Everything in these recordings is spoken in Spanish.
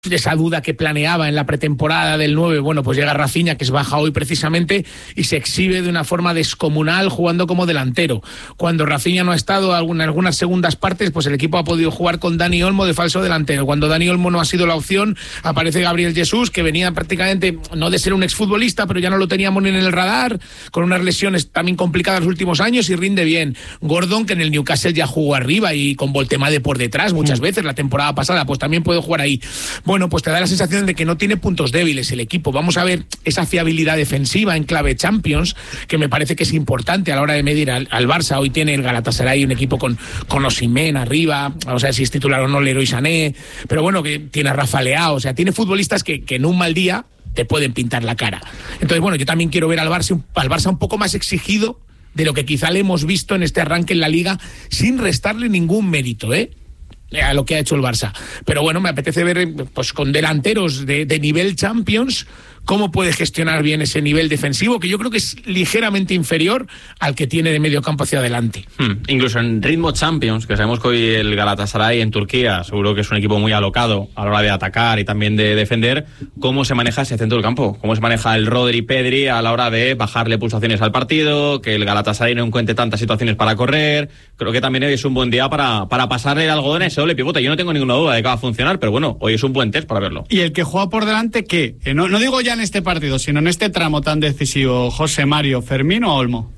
esa duda que planeaba en la pretemporada del 9, bueno, pues llega Rafinha, que es baja hoy precisamente, y se exhibe de una forma descomunal jugando como delantero. Cuando Rafinha no ha estado en algunas segundas partes, pues el equipo ha podido jugar con Dani Olmo de falso delantero. Cuando Dani Olmo no ha sido la opción, aparece Gabriel Jesús, que venía prácticamente, no de ser un exfutbolista, pero ya no lo teníamos ni en el radar, con unas lesiones también complicadas los últimos años, y rinde bien. Gordon, que en el Newcastle ya jugó arriba y con Voltemade por detrás muchas veces, la temporada pasada, pues también puede jugar ahí. Bueno, pues te da la sensación de que no tiene puntos débiles el equipo. Vamos a ver esa fiabilidad defensiva en clave Champions, que me parece que es importante a la hora de medir al Barça. Hoy tiene el Galatasaray un equipo con Osimhen arriba, vamos a ver si es titular o no Leroy Sané, pero bueno, que tiene a Rafa Leao, o sea, tiene futbolistas que en un mal día te pueden pintar la cara. Entonces, bueno, yo también quiero ver al Barça un poco más exigido de lo que quizá le hemos visto en este arranque en la Liga, sin restarle ningún mérito, a lo que ha hecho el Barça. Pero bueno, me apetece ver, pues con delanteros de nivel Champions, cómo puede gestionar bien ese nivel defensivo, que yo creo que es ligeramente inferior al que tiene de medio campo hacia adelante. Incluso en ritmo Champions, que sabemos que hoy el Galatasaray en Turquía seguro que es un equipo muy alocado a la hora de atacar y también de defender, ¿cómo se maneja ese centro del campo? ¿Cómo se maneja el Rodri Pedri a la hora de bajarle pulsaciones al partido, que el Galatasaray no encuentre tantas situaciones para correr? Creo que también hoy es un buen día para pasarle el algodón a ese doble pivote. Yo no tengo ninguna duda de que va a funcionar, pero bueno, hoy es un buen test para verlo. Y el que juega por delante, ¿qué? No digo ya en este partido, sino en este tramo tan decisivo, José Mario, ¿Fermín o Olmo?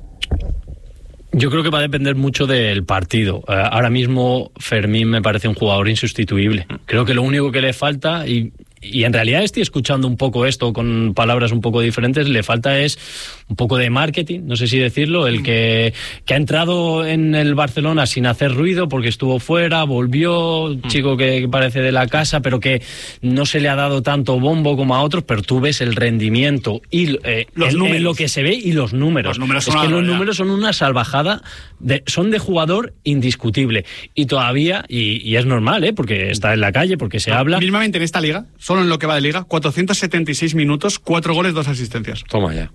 Yo creo que va a depender mucho del partido. Ahora mismo Fermín me parece un jugador insustituible. Creo que lo único que le falta, y en realidad estoy escuchando un poco esto con palabras un poco diferentes, le falta es un poco de marketing, no sé si decirlo, el que ha entrado en el Barcelona sin hacer ruido porque estuvo fuera, volvió, chico que parece de la casa, pero que no se le ha dado tanto bombo como a otros, pero tú ves el rendimiento y lo que se ve y los números. Los números son una salvajada, son de jugador indiscutible. Y todavía, y es normal, porque está en la calle, porque se habla. Mínimamente en esta liga, solo en lo que va de liga, 476 minutos, 4 goles, 2 asistencias. Toma ya.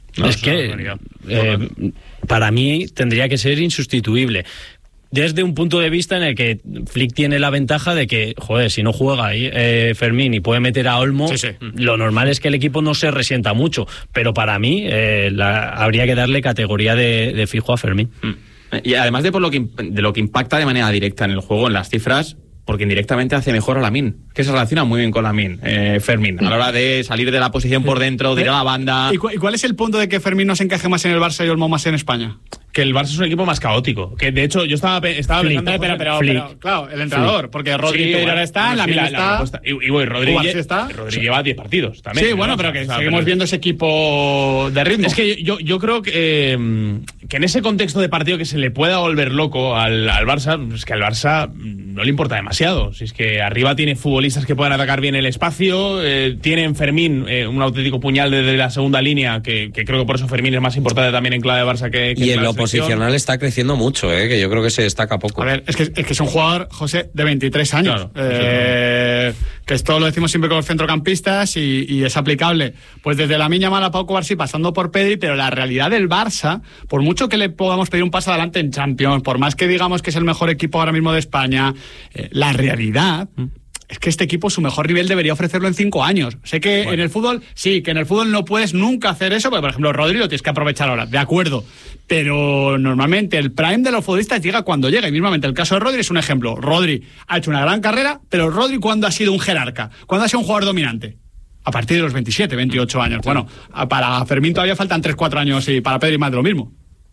Para mí tendría que ser insustituible. Desde un punto de vista en el que Flick tiene la ventaja de que, joder, si no juega ahí Fermín y puede meter a Olmo, lo normal es que el equipo no se resienta mucho. Pero para mí habría que darle categoría de fijo a Fermín. Y además de lo que impacta de manera directa en el juego, en las cifras, porque indirectamente hace mejor a Lamine, que se relaciona muy bien con Lamine, Fermín, a la hora de salir de la posición por dentro, de ir a la banda. ¿Y cuál es el punto de que Fermín no se encaje más en el Barça y Olmo más en España? Que el Barça es un equipo más caótico. Que de hecho yo estaba pensando. Pero claro, el entrenador, porque Rodri ahora está, Lamine está. Y Rodri lleva 10 partidos también. Sí, bueno, pero que seguimos viendo ese equipo de ritmo. Es que yo creo que en ese contexto de partido que se le pueda volver loco al Barça, es que al Barça no le importa demasiado. Si es que arriba tiene futbolistas que puedan atacar bien el espacio, tiene en Fermín un auténtico puñal desde la segunda línea, que creo que por eso Fermín es más importante también en clave de Barça que y en lo posicional está creciendo mucho, que yo creo que se destaca poco. A ver, es que es un jugador, José, de 23 años. Claro, que esto lo decimos siempre con los centrocampistas y es aplicable. Pues desde Lamine Yamal a Pau Cubarsí, pasando por Pedri, pero la realidad del Barça, por mucho que le podamos pedir un paso adelante en Champions, por más que digamos que es el mejor equipo ahora mismo de España, la realidad es que este equipo, su mejor nivel debería ofrecerlo en 5 años. Sé que en el fútbol, que en el fútbol no puedes nunca hacer eso, porque por ejemplo Rodri lo tienes que aprovechar ahora, de acuerdo, pero normalmente el prime de los futbolistas llega cuando llega, y mismamente el caso de Rodri es un ejemplo. Rodri ha hecho una gran carrera, pero Rodri, ¿cuándo ha sido un jerarca? ¿Cuándo ha sido un jugador dominante? A partir de los 27, 28 años. Bueno, para Fermín todavía faltan 3-4 años y para Pedri más de lo mismo.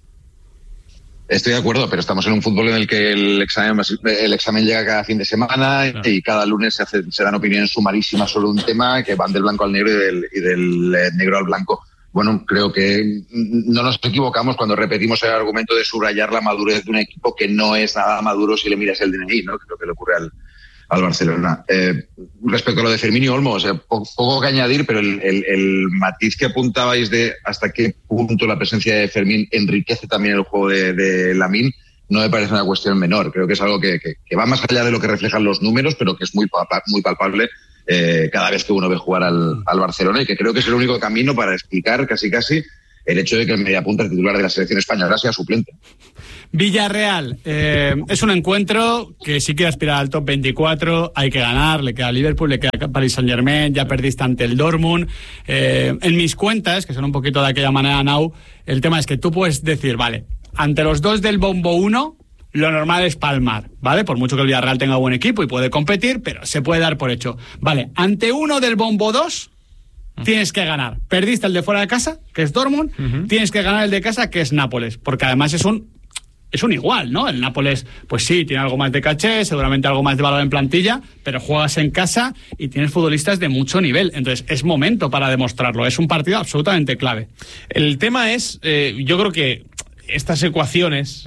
Estoy de acuerdo, pero estamos en un fútbol en el que el examen llega cada fin de semana y cada lunes se dan opiniones sumarísimas sobre un tema que van del blanco al negro y del negro al blanco. Bueno, creo que no nos equivocamos cuando repetimos el argumento de subrayar la madurez de un equipo que no es nada maduro si le miras el DNI, ¿no? Creo que le ocurre al Barcelona. Respecto a lo de Fermín y Olmo, poco que añadir, pero el matiz que apuntabais de hasta qué punto la presencia de Fermín enriquece también el juego de Lamine, no me parece una cuestión menor. Creo que es algo que va más allá de lo que reflejan los números, pero que es muy palpable cada vez que uno ve jugar al Barcelona, y que creo que es el único camino para explicar casi el hecho de que el mediapunta titular de la selección española sea suplente. Villarreal, es un encuentro que sí quiere aspirar al top 24, hay que ganar, le queda a Liverpool, le queda a Paris Saint-Germain, ya perdiste ante el Dortmund. En mis cuentas, que son un poquito de aquella manera now, el tema es que tú puedes decir, vale, ante los dos del bombo 1, lo normal es palmar, ¿vale? Por mucho que el Villarreal tenga buen equipo y puede competir, pero se puede dar por hecho. Vale, ante uno del bombo 2, tienes que ganar. Perdiste el de fuera de casa, que es Dortmund, tienes que ganar el de casa, que es Nápoles, porque además es un igual, ¿no? El Nápoles, pues sí, tiene algo más de caché, seguramente algo más de valor en plantilla, pero juegas en casa y tienes futbolistas de mucho nivel. Entonces, es momento para demostrarlo. Es un partido absolutamente clave. El tema es, yo creo que estas ecuaciones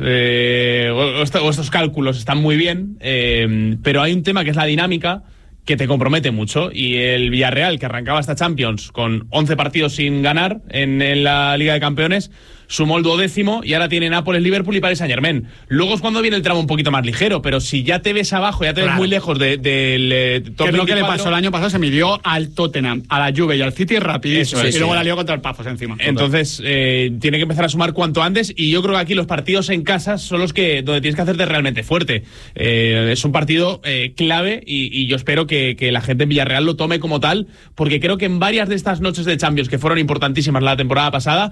o estos cálculos están muy bien, pero hay un tema que es la dinámica, que te compromete mucho, y el Villarreal, que arrancaba esta Champions con 11 partidos sin ganar en la Liga de Campeones, sumó el 12º y ahora tiene Nápoles, Liverpool y Paris Saint-Germain. Luego es cuando viene el tramo un poquito más ligero, pero si ya te ves abajo, ya te ves muy lejos del top 24... ¿Qué es lo que le pasó el año pasado? Se midió al Tottenham, a la Juve y al City rapidísimo, y luego la lió contra el Pafos encima. Entonces, tiene que empezar a sumar cuanto antes, y yo creo que aquí los partidos en casa son los donde tienes que hacerte realmente fuerte. Es un partido clave, y yo espero que la gente en Villarreal lo tome como tal, porque creo que en varias de estas noches de Champions, que fueron importantísimas la temporada pasada,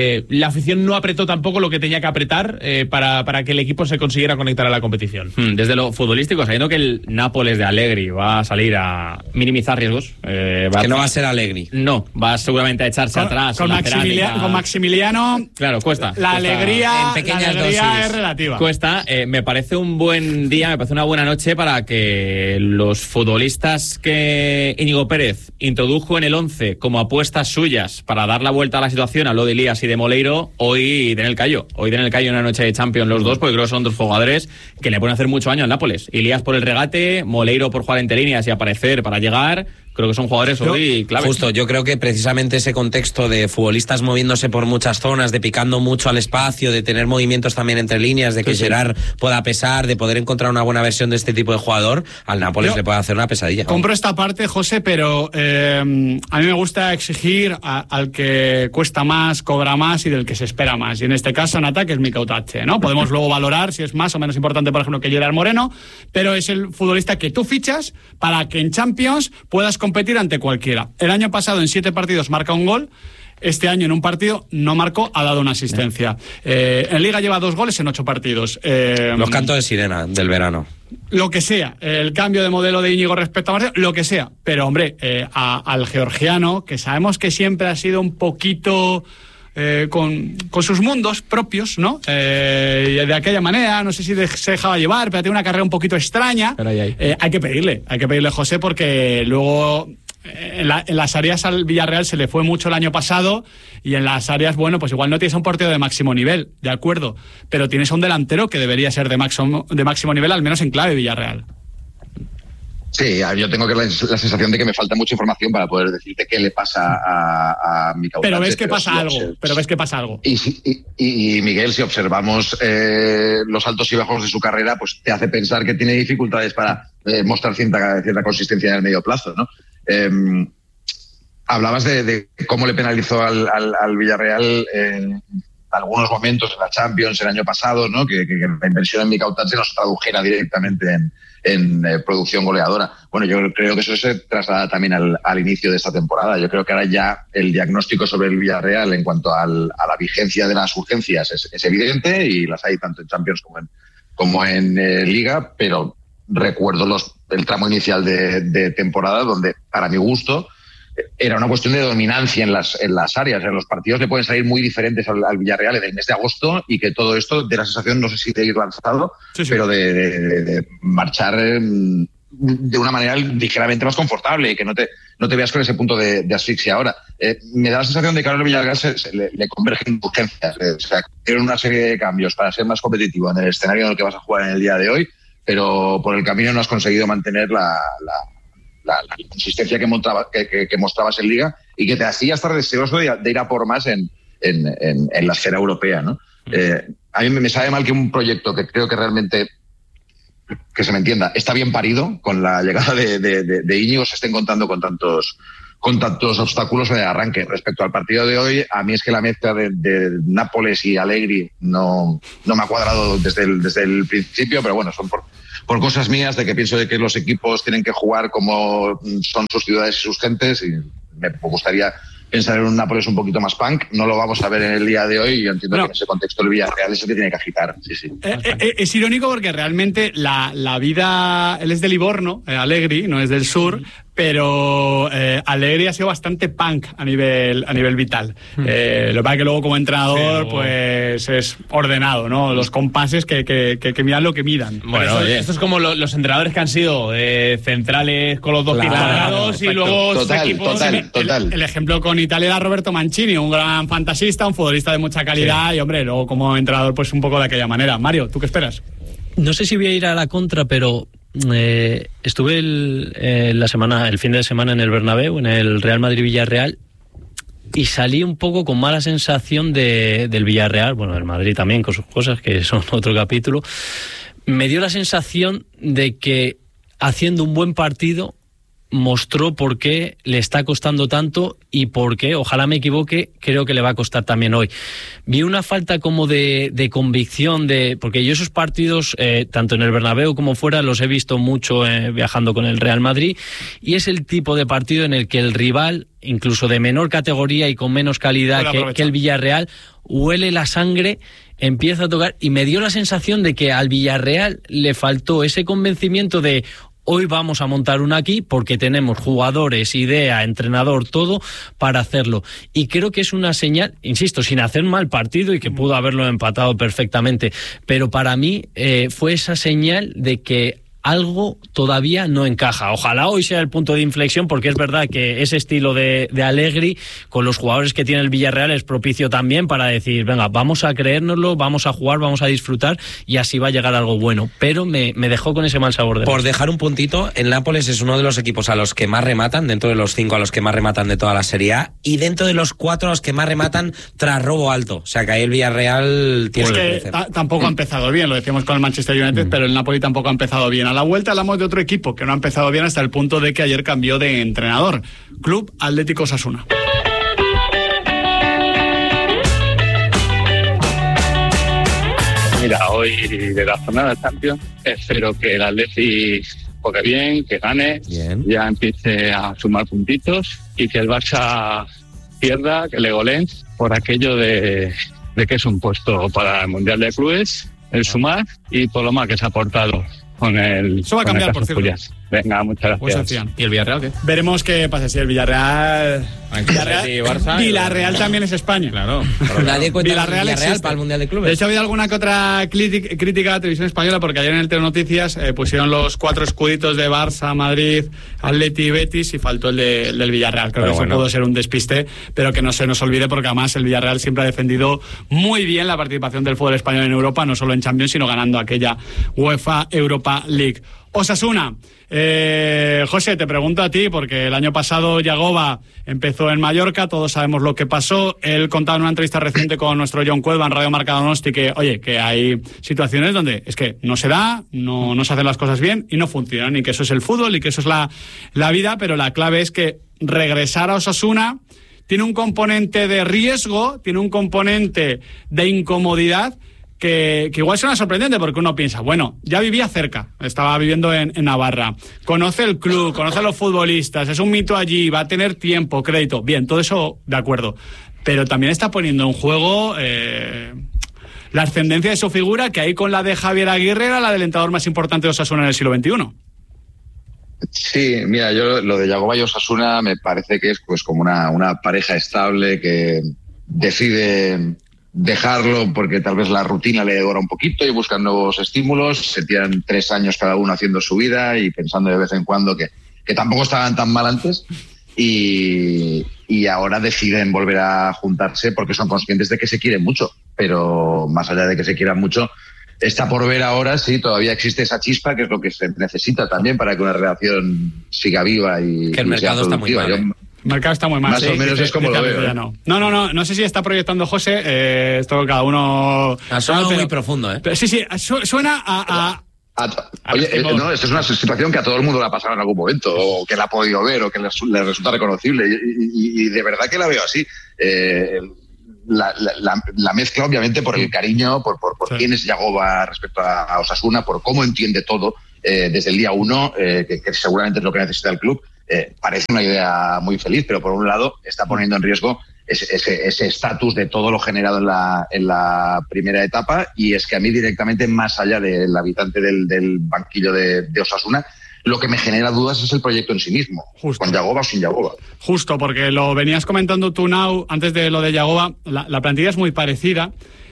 la afición no apretó tampoco lo que tenía que apretar para que el equipo se consiguiera conectar a la competición. Desde lo futbolístico, sabiendo que el Nápoles de Allegri va a salir a minimizar riesgos, que no va a ser Allegri. No, va seguramente a echarse atrás. Con Maximiliano, claro, cuesta. Alegría, en pequeñas dosis es relativa. Cuesta. Me parece un buen día, me parece una buena noche para que los futbolistas que Íñigo Pérez introdujo en el 11 como apuestas suyas para dar la vuelta a la situación, a lo de Elías y de Moleiro, hoy den el callo. Hoy den el callo en una noche de Champions los dos, porque creo que son dos jugadores que le pueden hacer mucho daño al Nápoles. Elías por el regate, Moleiro por jugar entre líneas y aparecer para llegar. Creo que son jugadores hoy clave. Justo, yo creo que precisamente ese contexto de futbolistas moviéndose por muchas zonas, de picando mucho al espacio, de tener movimientos también entre líneas, de que Gerard pueda pesar, de poder encontrar una buena versión de este tipo de jugador, al Nápoles le puede hacer una pesadilla. Compro esta parte, José, pero a mí me gusta exigir al que cuesta más, cobra más y del que se espera más. Y en este caso, en ataque es Mikel Otache, ¿no? Podemos luego valorar si es más o menos importante, por ejemplo, que Gerard Moreno, pero es el futbolista que tú fichas para que en Champions puedas competir ante cualquiera. El año pasado en 7 partidos marca un gol. Este año en un partido no marcó, ha dado una asistencia. En Liga lleva 2 goles en 8 partidos. Los cantos de sirena del verano. Lo que sea, el cambio de modelo de Íñigo respecto a Marcelo, lo que sea. Pero hombre, al georgiano, que sabemos que siempre ha sido un poquito... con sus mundos propios, ¿no? De aquella manera, no sé si se dejaba llevar, pero tiene una carrera un poquito extraña. Pero hay que pedirle, José, porque luego en las áreas al Villarreal se le fue mucho el año pasado, y en las áreas, bueno, pues igual no tienes a un portero de máximo nivel, de acuerdo, pero tienes a un delantero que debería ser de máximo nivel, al menos en clave Villarreal. Sí, yo tengo la sensación de que me falta mucha información para poder decirte qué le pasa a Mikel Otache. Pero ves que pasa algo. Y Miguel, si observamos los altos y bajos de su carrera, pues te hace pensar que tiene dificultades para mostrar cierta consistencia en el medio plazo, ¿no? Hablabas de cómo le penalizó al Villarreal en algunos momentos en la Champions el año pasado, ¿no? Que la inversión en Mikel Otache no se tradujera directamente en producción goleadora. Bueno, yo creo que eso se traslada también al inicio de esta temporada. Yo creo que ahora ya el diagnóstico sobre el Villarreal en cuanto a la vigencia de las urgencias es evidente, y las hay tanto en Champions como en Liga, pero recuerdo el tramo inicial de temporada donde, para mi gusto, era una cuestión de dominancia en las áreas. En los partidos le pueden salir muy diferentes al Villarreal en el mes de agosto, y que todo esto de la sensación, no sé si de ir lanzado, pero de marchar de una manera ligeramente más confortable, y que no te veas con ese punto de asfixia ahora. Me da la sensación de que ahora el Villarreal le convergen urgencias. O sea, tienen una serie de cambios para ser más competitivo en el escenario en el que vas a jugar en el día de hoy, pero por el camino no has conseguido mantener la consistencia que mostrabas en Liga, y que te hacía estar deseoso de ir a por más en la esfera europea, ¿no? A mí me sabe mal que un proyecto que creo que realmente que se me entienda, está bien parido con la llegada de Íñigo, se estén contando con tantos obstáculos en el arranque. Respecto al partido de hoy, a mí es que la mezcla de Nápoles y Allegri no me ha cuadrado desde el principio, pero bueno, son por cosas mías, de que pienso de que los equipos tienen que jugar como son sus ciudades y sus gentes, y me gustaría pensar en un Nápoles un poquito más punk. No lo vamos a ver en el día de hoy, y yo entiendo que en ese contexto el Villarreal es el que tiene que agitar. Sí. Es irónico porque realmente la vida... Él es de Livorno, Allegri, no es del sur, pero Allegri ha sido bastante punk a nivel vital. Lo que pasa es que luego como entrenador pues es ordenado, ¿no? Los compases que midan lo que midan. Bueno, esto es como los entrenadores que han sido centrales con los dos pies cuadrados y luego equipos... Total. El ejemplo con Italia era Roberto Mancini, un gran fantasista, un futbolista de mucha calidad, y hombre, luego como entrenador pues un poco de aquella manera. Mario, ¿tú qué esperas? No sé si voy a ir a la contra, pero estuve el fin de semana en el Bernabéu, en el Real Madrid-Villarreal, y salí un poco con mala sensación del Villarreal, bueno, del Madrid también, con sus cosas, que son otro capítulo. Me dio la sensación de que haciendo un buen partido mostró por qué le está costando tanto y por qué, ojalá me equivoque, creo que le va a costar también hoy. Vi una falta como de convicción, porque yo esos partidos, tanto en el Bernabéu como fuera, los he visto mucho viajando con el Real Madrid, y es el tipo de partido en el que el rival, incluso de menor categoría y con menos calidad que el Villarreal, huele la sangre, empieza a tocar, y me dio la sensación de que al Villarreal le faltó ese convencimiento de hoy vamos a montar una aquí porque tenemos jugadores, idea, entrenador, todo para hacerlo. Y creo que es una señal, insisto, sin hacer mal partido y que pudo haberlo empatado perfectamente, pero para mí fue esa señal de que algo todavía no encaja. Ojalá hoy sea el punto de inflexión, porque es verdad que ese estilo de Allegri, con los jugadores que tiene el Villarreal, es propicio también para decir, venga, vamos a creérnoslo, vamos a jugar, vamos a disfrutar, y así va a llegar algo bueno. Pero me dejó con ese mal sabor de boca. Por dejar un puntito, el Nápoles es uno de los equipos a los que más rematan, dentro de los 5 a los que más rematan de toda la Serie A, y dentro de los 4 a los que más rematan tras robo alto. O sea que ahí el Villarreal tiene que crecer. Tampoco ha empezado bien, lo decíamos con el Manchester United, pero el Napoli tampoco ha empezado bien. A la vuelta hablamos de otro equipo que no ha empezado bien hasta el punto de que ayer cambió de entrenador. Club Atlético Osasuna. Mira, hoy de la jornada de Champions espero que el Atleti juegue bien, que gane, ya empiece a sumar puntitos, y que el Barça pierda, que le goleen, por aquello de que es un puesto para el Mundial de Clubes, el sumar, y por lo más que se ha aportado con el... Eso va a cambiar, por cierto. Venga, muchas gracias. ¿Y el Villarreal qué? Veremos qué pasa. Si el Villarreal... Villarreal también es España. Claro. Nadie cuenta Villarreal para el Mundial de Clubes. De hecho, ha habido alguna que otra crítica a la televisión española, porque ayer en el Telenoticias pusieron los 4 escuditos de Barça, Madrid, Atleti y Betis, y faltó el del Villarreal. Creo que eso pudo ser un despiste, pero que no se nos olvide, porque además el Villarreal siempre ha defendido muy bien la participación del fútbol español en Europa, no solo en Champions, sino ganando aquella UEFA Europa League. Osasuna. José, te pregunto a ti, porque el año pasado Yagoba empezó en Mallorca, todos sabemos lo que pasó. Él contaba en una entrevista reciente con nuestro John Cuelva en Radio Marca Donosti que hay situaciones donde es que no se da, no se hacen las cosas bien y no funcionan, y que eso es el fútbol y que eso es la vida, pero la clave es que regresar a Osasuna tiene un componente de riesgo, tiene un componente de incomodidad, que igual suena sorprendente, porque uno piensa, bueno, ya vivía cerca, estaba viviendo en Navarra, conoce el club, conoce a los futbolistas, es un mito allí, va a tener tiempo, crédito, bien, todo eso de acuerdo, pero también está poniendo en juego la ascendencia de su figura, que ahí con la de Javier Aguirre era la del entrenador más importante de Osasuna en el siglo XXI. Sí, mira, yo lo de Yagoba y Osasuna me parece que es pues como una pareja estable que decide dejarlo porque tal vez la rutina le devora un poquito y buscan nuevos estímulos. Se tiran 3 años cada uno haciendo su vida y pensando de vez en cuando que tampoco estaban tan mal antes, y ahora deciden volver a juntarse porque son conscientes de que se quieren mucho, pero más allá de que se quieran mucho, está por ver ahora si todavía existe esa chispa, que es lo que se necesita también para que una relación siga viva y que el mercado está muy mal. El mercado está muy mal. Más o menos es como lo veo. No sé si está proyectando José. Esto cada uno... Ha sonado muy profundo, ¿eh? Sí, suena a Oye, no, esto es una situación que a todo el mundo le ha pasado en algún momento, o que la ha podido ver, o que le resulta reconocible, y de verdad que la veo así. La mezcla, obviamente, por el cariño, por quién es Yagoba respecto a Osasuna, por cómo entiende todo desde el día 1, que seguramente es lo que necesita el club. Parece una idea muy feliz, pero por un lado está poniendo en riesgo ese estatus de todo lo generado en la primera etapa, y es que a mí directamente, más allá del habitante del banquillo de Osasuna, lo que me genera dudas es el proyecto en sí mismo. Justo. Con Yagoba o sin Yagoba. Justo, porque lo venías comentando tú, Nau, antes de lo de Yagoba. La plantilla es muy parecida.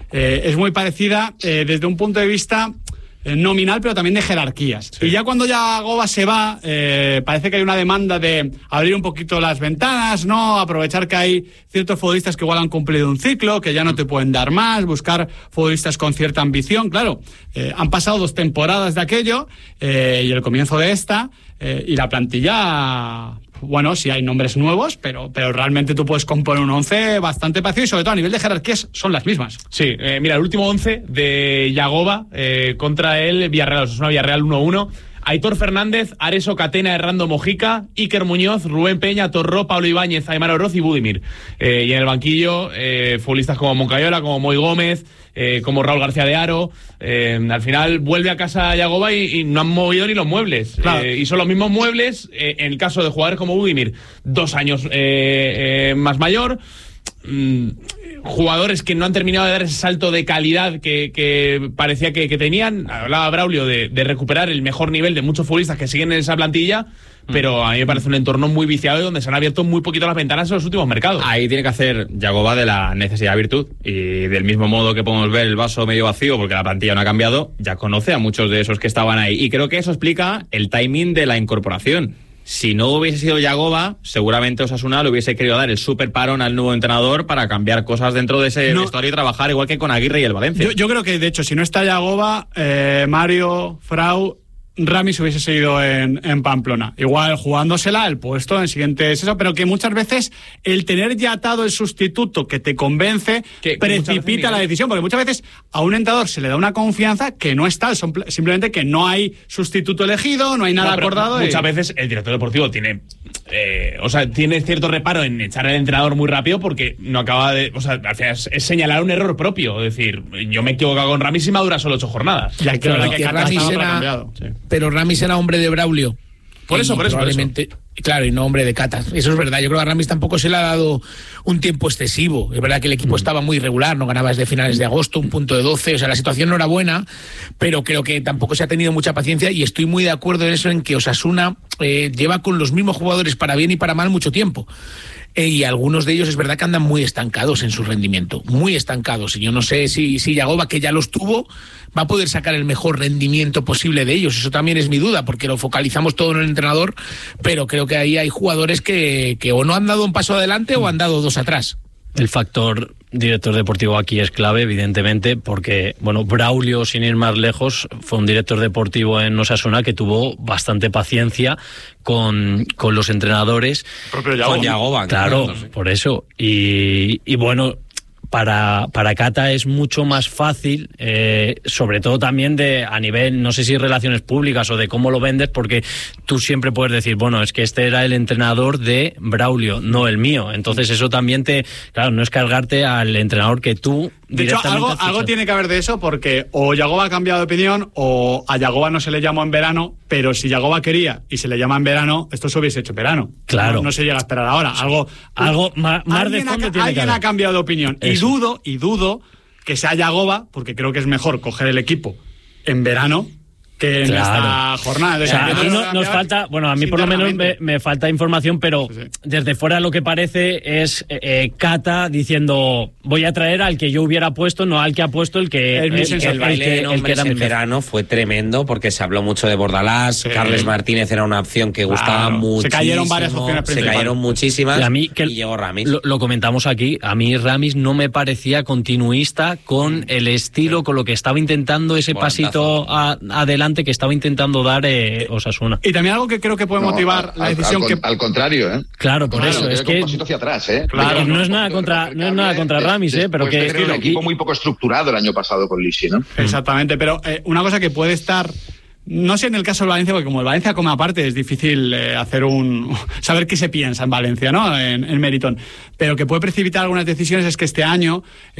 Desde un punto de vista nominal, pero también de jerarquías. Sí. Y ya cuando Yagoba se va, parece que hay una demanda de abrir un poquito las ventanas, ¿no? Aprovechar que hay ciertos futbolistas que igual han cumplido un ciclo, que ya no te pueden dar más, buscar futbolistas con cierta ambición. Claro, han pasado 2 temporadas de aquello, y el comienzo de esta, y la plantilla... Bueno, sí hay nombres nuevos, pero realmente tú puedes componer un 11 bastante parecido, y sobre todo a nivel de jerarquías son las mismas. Sí, mira, el último 11 de Yagoba contra el Villarreal, Osasuna Villarreal 1-1. Aitor Fernández, Areso Catena, Hernando Mojica, Iker Muñoz, Rubén Peña, Torró, Pablo Ibáñez, Aymar Oroz y Budimir. Y en el banquillo, futbolistas como Moncayola, como Moy Gómez, como Raúl García de Haro. Al final vuelve a casa Yagoba y no han movido ni los muebles. Claro. Y son los mismos muebles, en el caso de jugadores como Budimir, 2 años más mayor. Jugadores que no han terminado de dar ese salto de calidad que parecía que tenían. Hablaba Braulio de recuperar el mejor nivel de muchos futbolistas que siguen en esa plantilla, pero a mí me parece un entorno muy viciado y donde se han abierto muy poquito las ventanas en los últimos mercados. Ahí tiene que hacer Yagoba de la necesidad a virtud, y del mismo modo que podemos ver el vaso medio vacío porque la plantilla no ha cambiado, ya conoce a muchos de esos que estaban ahí, y creo que eso explica el timing de la incorporación. Si no hubiese sido Yagoba, seguramente Osasuna le hubiese querido dar el súper parón al nuevo entrenador para cambiar cosas dentro de ese vestuario y trabajar igual que con Aguirre y el Valencia. Yo creo que, de hecho, si no está Yagoba, Mario, Frau, Ramis hubiese seguido en Pamplona. Igual jugándosela el puesto en siguientes eso, pero que muchas veces el tener ya atado el sustituto que te convence precipita la decisión, porque muchas veces a un entrenador se le da una confianza que no está, simplemente que no hay sustituto elegido, no hay nada acordado. Muchas veces el director deportivo tiene cierto reparo en echar al entrenador muy rápido porque no acaba de... O sea, al final es señalar un error propio. Es decir, yo me he equivocado con Ramis y me dura solo 8 jornadas. Ya, claro, que Ramis era... Sí. Pero Ramis era hombre de Braulio. Por eso. Claro, y no hombre de Cata. Eso es verdad. Yo creo que a Ramis tampoco se le ha dado un tiempo excesivo. Es verdad que el equipo estaba muy irregular, no ganaba desde finales de agosto, un punto de 12. O sea, la situación no era buena, pero creo que tampoco se ha tenido mucha paciencia, y estoy muy de acuerdo en eso, en que Osasuna lleva con los mismos jugadores para bien y para mal mucho tiempo. Y algunos de ellos es verdad que andan muy estancados en su rendimiento, muy estancados. Y yo no sé si Yagoba, que ya los tuvo, va a poder sacar el mejor rendimiento posible de ellos. Eso también es mi duda, porque lo focalizamos todo en el entrenador, pero creo que ahí hay jugadores que o no han dado un paso adelante o han dado 2 atrás. El factor director deportivo aquí es clave, evidentemente, porque, bueno, Braulio, sin ir más lejos, fue un director deportivo en Osasuna que tuvo bastante paciencia con los entrenadores. Con Yagoba. Claro, por eso. Y bueno... Para Cata es mucho más fácil, sobre todo también a nivel, no sé si relaciones públicas o de cómo lo vendes, porque tú siempre puedes decir, bueno, es que este era el entrenador de Braulio, no el mío. Entonces eso también claro, no es cargarte al entrenador que tú... De hecho, algo tiene que haber de eso, porque o Yagoba ha cambiado de opinión o a Yagoba no se le llamó en verano, pero si Yagoba quería y se le llama en verano, esto se hubiese hecho en verano. Claro. No se llega a esperar ahora. Algo más de fondo tiene que haber. Alguien ha cambiado de opinión. Y dudo que sea Yagoba, porque creo que es mejor coger el equipo en verano que en esta jornada. O sea, aquí nos falta, bueno, a mí por lo menos me falta información, pero sí. Desde fuera lo que parece es Cata diciendo, voy a traer al que yo hubiera puesto, no al que ha puesto el baile de nombres en verano fue tremendo, porque se habló mucho de Bordalás, sí. Carles Martínez era una opción que gustaba mucho. Se cayeron varias opciones principales. Se cayeron muchísimas, y llegó Ramis. Lo comentamos aquí, a mí Ramis no me parecía continuista con el estilo, con lo que estaba intentando, ese pasito adelante que estaba intentando dar Osasuna. Y también algo que creo que puede motivar la decisión al contrario, ¿eh? Claro, por eso es que un pasito hacia atrás, ¿eh? Claro, no es nada contra Ramis, pero que un equipo muy poco estructurado el año pasado con Lisi, ¿no? Exactamente, pero una cosa que puede estar no sé en el caso del Valencia, porque como el Valencia come aparte, es difícil saber qué se piensa en Valencia, ¿no? En Meriton. Pero que puede precipitar algunas decisiones es que este año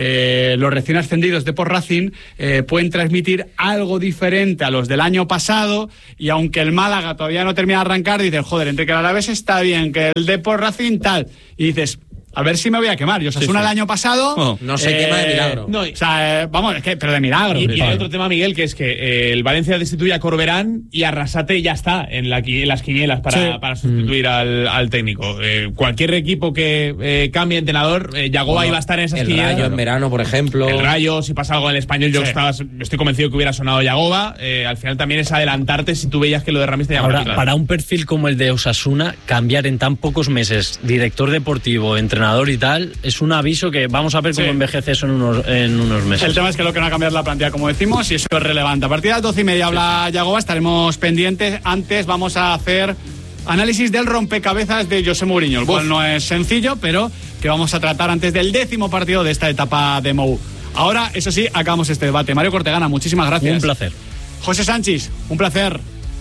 los recién ascendidos de Depor Racing pueden transmitir algo diferente a los del año pasado, y aunque el Málaga todavía no termina de arrancar, dices, joder, entre que el Alavés está bien, que el Depor Racing tal, y dices, a ver si me voy a quemar. Y Osasuna el año pasado... No se quema de milagro. No, o sea, vamos, es que, pero de milagro. Y hay otro tema, Miguel, que es que el Valencia destituye a Corberán y Arrasate ya está en las quinielas para sustituir al técnico. Cualquier equipo que cambie de entrenador, Yagoba iba a estar en esas quinielas. El Rayo en verano, por ejemplo. El Rayo, si pasa algo en el Español, yo estoy convencido que hubiera sonado Yagoba. Al final también es adelantarte si tú veías que lo de Ramis te llamaba. Ahora, para un perfil como el de Osasuna, cambiar en tan pocos meses director deportivo, entrenador y tal, es un aviso que vamos a ver cómo envejece eso en unos meses. El tema es que lo que no va a cambiar la plantilla, como decimos, y eso es relevante. A partir de las 12:30 habla Yagoba, estaremos pendientes. Antes vamos a hacer análisis del rompecabezas de José Mourinho, el cual no es sencillo, pero que vamos a tratar antes del 10º partido de esta etapa de Mou. Ahora, eso sí, acabamos este debate. Mario Cortegana, muchísimas gracias. Un placer. José Sánchez, un placer.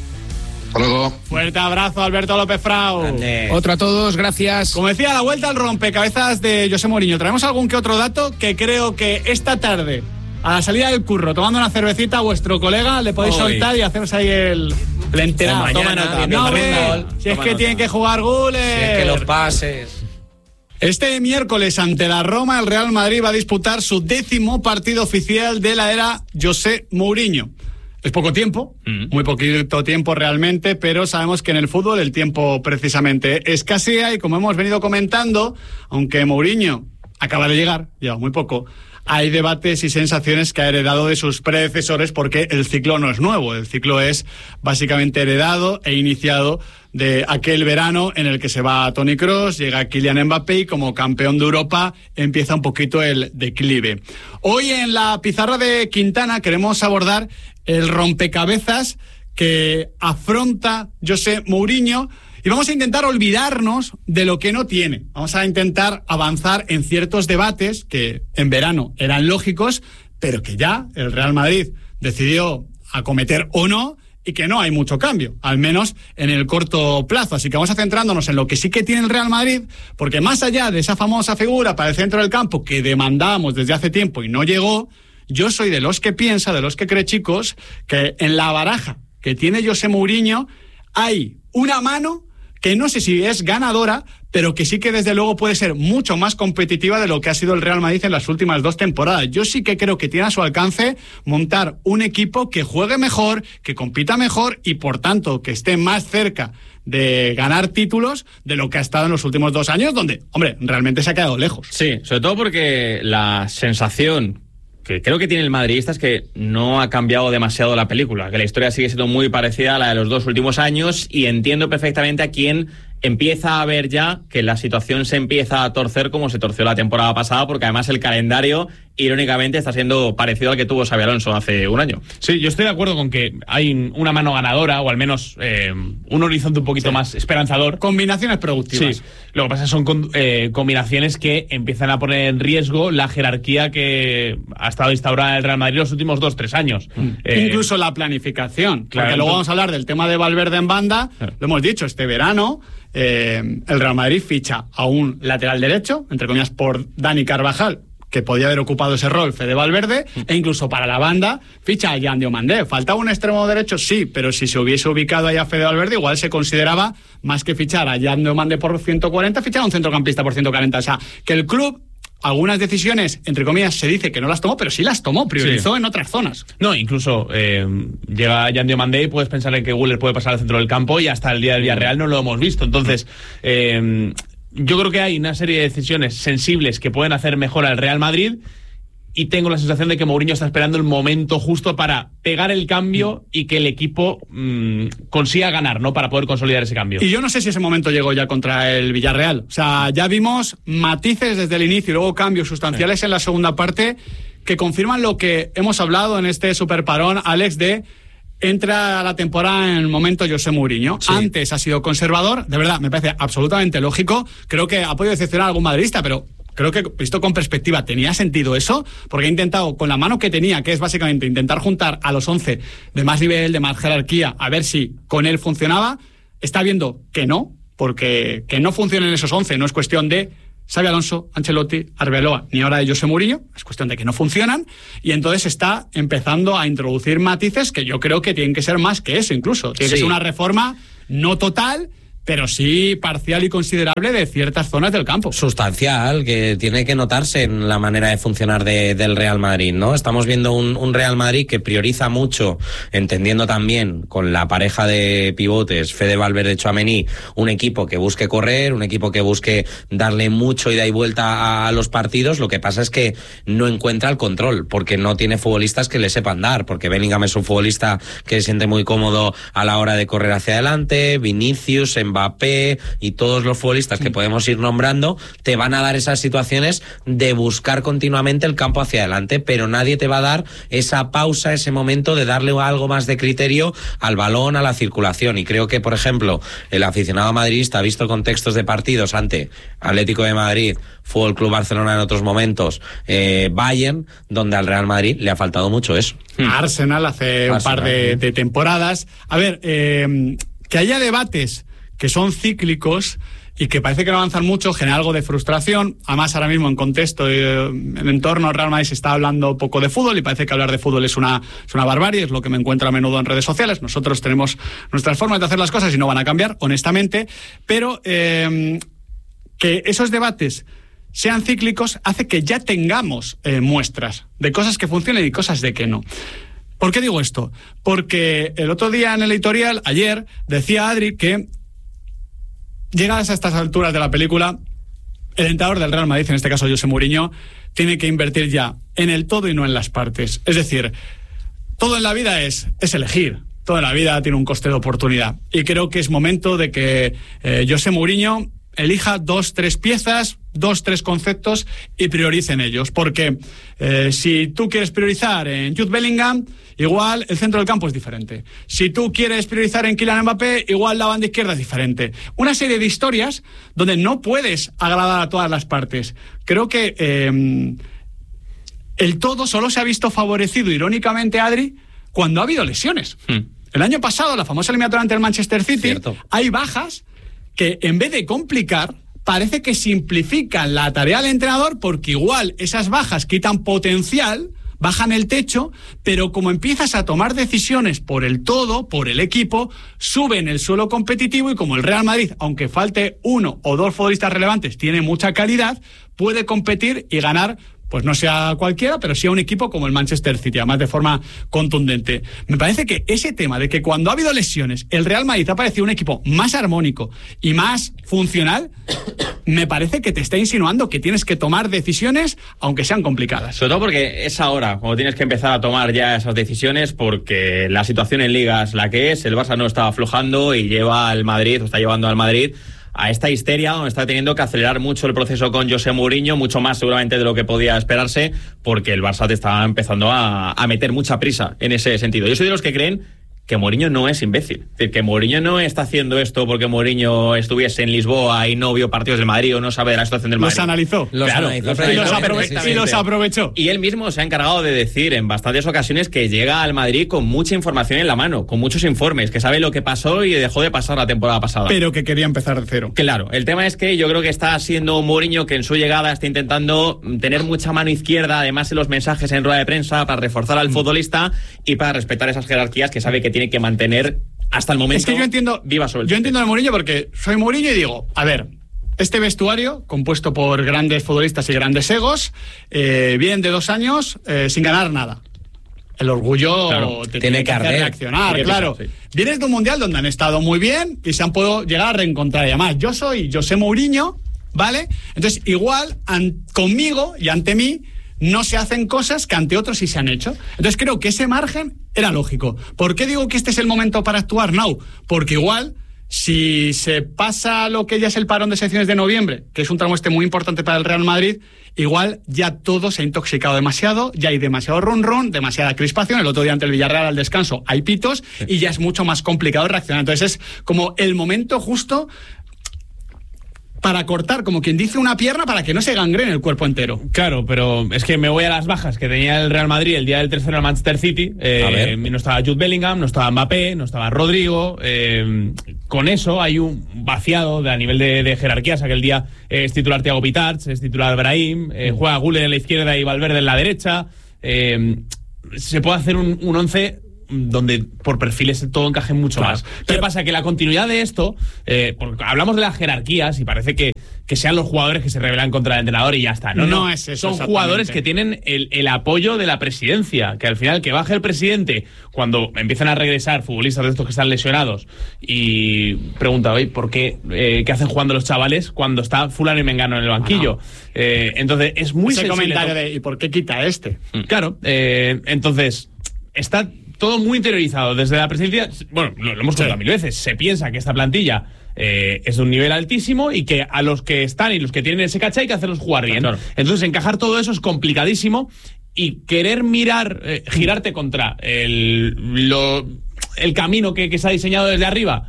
Hasta luego. Fuerte abrazo, Alberto López Frau. Otro a todos, gracias. Como decía, a la vuelta al rompecabezas de José Mourinho. Traemos algún que otro dato que creo que esta tarde, a la salida del curro, tomando una cervecita, a vuestro colega le podéis soltar y haceros ahí el enterado. Toma nota. No, si es que tienen que jugar goles. Si es que los pases. Este miércoles ante la Roma, el Real Madrid va a disputar su 10º partido oficial de la era José Mourinho. Es poco tiempo, muy poquito tiempo realmente, pero sabemos que en el fútbol el tiempo precisamente escasea, y como hemos venido comentando, aunque Mourinho acaba de llegar, lleva muy poco, hay debates y sensaciones que ha heredado de sus predecesores, porque el ciclo no es nuevo, el ciclo es básicamente heredado e iniciado de aquel verano en el que se va Toni Kroos, llega Kylian Mbappé y como campeón de Europa empieza un poquito el declive. Hoy en la pizarra de Quintana queremos abordar el rompecabezas que afronta José Mourinho, y vamos a intentar olvidarnos de lo que no tiene. Vamos a intentar avanzar en ciertos debates que en verano eran lógicos, pero que ya el Real Madrid decidió acometer o no, y que no hay mucho cambio, al menos en el corto plazo. Así que vamos a centrándonos en lo que sí que tiene el Real Madrid, porque más allá de esa famosa figura para el centro del campo que demandábamos desde hace tiempo y no llegó, yo soy de los que piensa, de los que cree, chicos, que en la baraja que tiene José Mourinho hay una mano que no sé si es ganadora, pero que sí que desde luego puede ser mucho más competitiva de lo que ha sido el Real Madrid en las últimas 2 temporadas. Yo sí que creo que tiene a su alcance montar un equipo que juegue mejor, que compita mejor y por tanto que esté más cerca de ganar títulos de lo que ha estado en los últimos 2 años, donde, hombre, realmente se ha quedado lejos. Sí, sobre todo porque la sensación que creo que tiene el madridista es que no ha cambiado demasiado la película, que la historia sigue siendo muy parecida a la de los 2 últimos años, y entiendo perfectamente a quién empieza a ver ya que la situación se empieza a torcer como se torció la temporada pasada, porque además el calendario, irónicamente, está siendo parecido al que tuvo Xabi Alonso hace un año. Sí, yo estoy de acuerdo con que hay una mano ganadora, o al menos un horizonte un poquito más esperanzador. Combinaciones productivas. Sí, lo que pasa son combinaciones que empiezan a poner en riesgo la jerarquía que ha estado instaurada en el Real Madrid los últimos 2-3 años. Incluso la planificación, claro, porque luego vamos a hablar del tema de Valverde en banda. Lo hemos dicho, este verano el Real Madrid ficha a un lateral derecho, entre comillas, por Dani Carvajal, que podía haber ocupado ese rol Fede Valverde, e incluso para la banda ficha a Jan Diomandé. ¿Faltaba un extremo derecho? Sí, pero si se hubiese ubicado ahí a Fede Valverde, igual se consideraba, más que fichar a Jan Diomandé por 140, fichar a un centrocampista por 140. O sea, que el club algunas decisiones, entre comillas, se dice que no las tomó, pero sí las tomó, priorizó en otras zonas. No, incluso llega Jan Diomandé y puedes pensar en que Güler puede pasar al centro del campo, y hasta el día del Villarreal no lo hemos visto. Entonces, yo creo que hay una serie de decisiones sensibles que pueden hacer mejor al Real Madrid, y tengo la sensación de que Mourinho está esperando el momento justo para pegar el cambio y que el equipo consiga ganar, ¿no? Para poder consolidar ese cambio. Y yo no sé si ese momento llegó ya contra el Villarreal. O sea, ya vimos matices desde el inicio y luego cambios sustanciales en la segunda parte que confirman lo que hemos hablado en este superparón, Alex, de entra a la temporada en el momento José Mourinho. Sí. Antes ha sido conservador, de verdad, me parece absolutamente lógico. Creo que ha podido decepcionar a algún madridista, pero creo que visto con perspectiva tenía sentido eso, porque ha intentado con la mano que tenía, que es básicamente intentar juntar a los 11 de más nivel, de más jerarquía, a ver si con él funcionaba. Está viendo que no, porque que no funcionen esos 11 no es cuestión de Xabi Alonso, Ancelotti, Arbeloa, ni ahora de José Mourinho, es cuestión de que no funcionan, y entonces está empezando a introducir matices que yo creo que tienen que ser más que eso incluso. Tiene que ser una reforma no total, pero sí parcial y considerable de ciertas zonas del campo. Sustancial, que tiene que notarse en la manera de funcionar del Real Madrid, ¿no? Estamos viendo un Real Madrid que prioriza mucho, entendiendo también con la pareja de pivotes, Fede Valverde, Tchouaméni, un equipo que busque correr, un equipo que busque darle mucho ida y vuelta a los partidos. Lo que pasa es que no encuentra el control, porque no tiene futbolistas que le sepan dar, porque Bellingham es un futbolista que se siente muy cómodo a la hora de correr hacia adelante, Vinicius, Mbappé y todos los futbolistas que podemos ir nombrando te van a dar esas situaciones de buscar continuamente el campo hacia adelante, pero nadie te va a dar esa pausa, ese momento de darle algo más de criterio al balón, a la circulación. Y creo que, por ejemplo, el aficionado madridista ha visto contextos de partidos ante Atlético de Madrid, Fútbol Club Barcelona en otros momentos, Bayern, donde al Real Madrid le ha faltado mucho eso. Arsenal hace un par de temporadas. A ver, que haya debates que son cíclicos y que parece que no avanzan mucho, genera algo de frustración. Además, ahora mismo en contexto, en entorno Real Madrid se está hablando poco de fútbol y parece que hablar de fútbol es una barbarie, es lo que me encuentro a menudo en redes sociales. Nosotros tenemos nuestras formas de hacer las cosas y no van a cambiar, honestamente, pero que esos debates sean cíclicos hace que ya tengamos muestras de cosas que funcionen y cosas de que no. ¿Por qué digo esto? Porque el otro día en el editorial, ayer, decía Adri que llegadas a estas alturas de la película, el entrenador del Real Madrid, en este caso José Mourinho, tiene que invertir ya en el todo y no en las partes. Es decir, todo en la vida es elegir. Todo en la vida tiene un coste de oportunidad. Y creo que es momento de que José Mourinho elija 2-3 piezas, 2-3 conceptos y priorice en ellos. Porque si tú quieres priorizar en Jude Bellingham, igual el centro del campo es diferente. Si tú quieres priorizar en Kylian Mbappé, igual la banda izquierda es diferente. Una serie de historias donde no puedes agradar a todas las partes. Creo que el todo solo se ha visto favorecido, irónicamente, Adri, cuando ha habido lesiones. El año pasado, la famosa eliminatoria ante el Manchester City, cierto, hay bajas que en vez de complicar, parece que simplifican la tarea del entrenador, porque igual esas bajas quitan potencial, bajan el techo, pero como empiezas a tomar decisiones por el todo, por el equipo, suben el suelo competitivo y como el Real Madrid, aunque falte 1 o 2 futbolistas relevantes, tiene mucha calidad, puede competir y ganar, pues no sea cualquiera, pero sí a un equipo como el Manchester City, además de forma contundente. Me parece que ese tema de que cuando ha habido lesiones, el Real Madrid ha parecido un equipo más armónico y más funcional, me parece que te está insinuando que tienes que tomar decisiones, aunque sean complicadas. Sobre todo porque es ahora, cuando tienes que empezar a tomar ya esas decisiones, porque la situación en Liga es la que es, el Barça no está aflojando y lleva al Madrid, o está llevando al Madrid a esta histeria donde está teniendo que acelerar mucho el proceso con José Mourinho, mucho más seguramente de lo que podía esperarse, porque el Barça te está empezando a meter mucha prisa en ese sentido. Yo soy de los que creen que Mourinho no es imbécil. Es decir, que Mourinho no está haciendo esto porque Mourinho estuviese en Lisboa y no vio partidos del Madrid o no sabe de la situación del Madrid. Los analizó. Y los aprovechó. Y él mismo se ha encargado de decir en bastantes ocasiones que llega al Madrid con mucha información en la mano, con muchos informes, que sabe lo que pasó y dejó de pasar la temporada pasada. Pero que quería empezar de cero. Claro, el tema es que yo creo que está siendo un Mourinho que en su llegada está intentando tener mucha mano izquierda, además en los mensajes en rueda de prensa, para reforzar al futbolista y para respetar esas jerarquías que sabe que tiene que mantener hasta el momento. Es que yo entiendo, yo entiendo de Mourinho porque soy Mourinho y digo, a ver, este vestuario, compuesto por grandes futbolistas y grandes egos, vienen de 2 años sin ganar nada. El orgullo, claro, te tiene que hacer reaccionar, claro. Sí. Vienes de un mundial donde han estado muy bien y se han podido llegar a reencontrar. Y además, yo soy José Mourinho, ¿vale? Entonces, igual, conmigo y ante mí, no se hacen cosas que ante otros sí se han hecho. Entonces creo que ese margen era lógico. ¿Por qué digo que este es el momento para actuar? No, porque igual si se pasa lo que ya es el parón de selecciones de noviembre, que es un tramo muy importante para el Real Madrid, igual ya todo se ha intoxicado demasiado, ya hay demasiado ron, demasiada crispación. El otro día ante el Villarreal al descanso hay pitos y ya es mucho más complicado reaccionar. Entonces es como el momento justo para cortar, como quien dice, una pierna para que no se gangrene el cuerpo entero. Claro, pero es que me voy a las bajas que tenía el Real Madrid el día del 3-0 al Manchester City. No estaba Jude Bellingham, no estaba Mbappé, no estaba Rodrigo. Con eso hay un vaciado a nivel de jerarquías. Aquel día es titular Thiago Pitarch, es titular Brahim, juega Güler en la izquierda y Valverde en la derecha. Se puede hacer un 11 donde por perfiles todo encaje mucho más. ¿Qué pasa? Que la continuidad de esto, porque hablamos de las jerarquías y parece que sean los jugadores que se rebelan contra el entrenador y ya está. No es eso. Son jugadores que tienen el apoyo de la presidencia, que al final que baje el presidente cuando empiezan a regresar futbolistas de estos que están lesionados y pregunta, oye, ¿por qué? ¿Qué hacen jugando los chavales cuando está fulano y mengano en el banquillo? Entonces es muy ese sensible. Comentario de ¿y por qué quita este? Claro, entonces está todo muy interiorizado desde la presidencia. Bueno, lo hemos contado mil veces. Se piensa que esta plantilla es de un nivel altísimo y que a los que están y los que tienen ese caché hay que hacerlos jugar bien. Claro. Entonces encajar todo eso es complicadísimo y querer mirar, girarte contra el camino que se ha diseñado desde arriba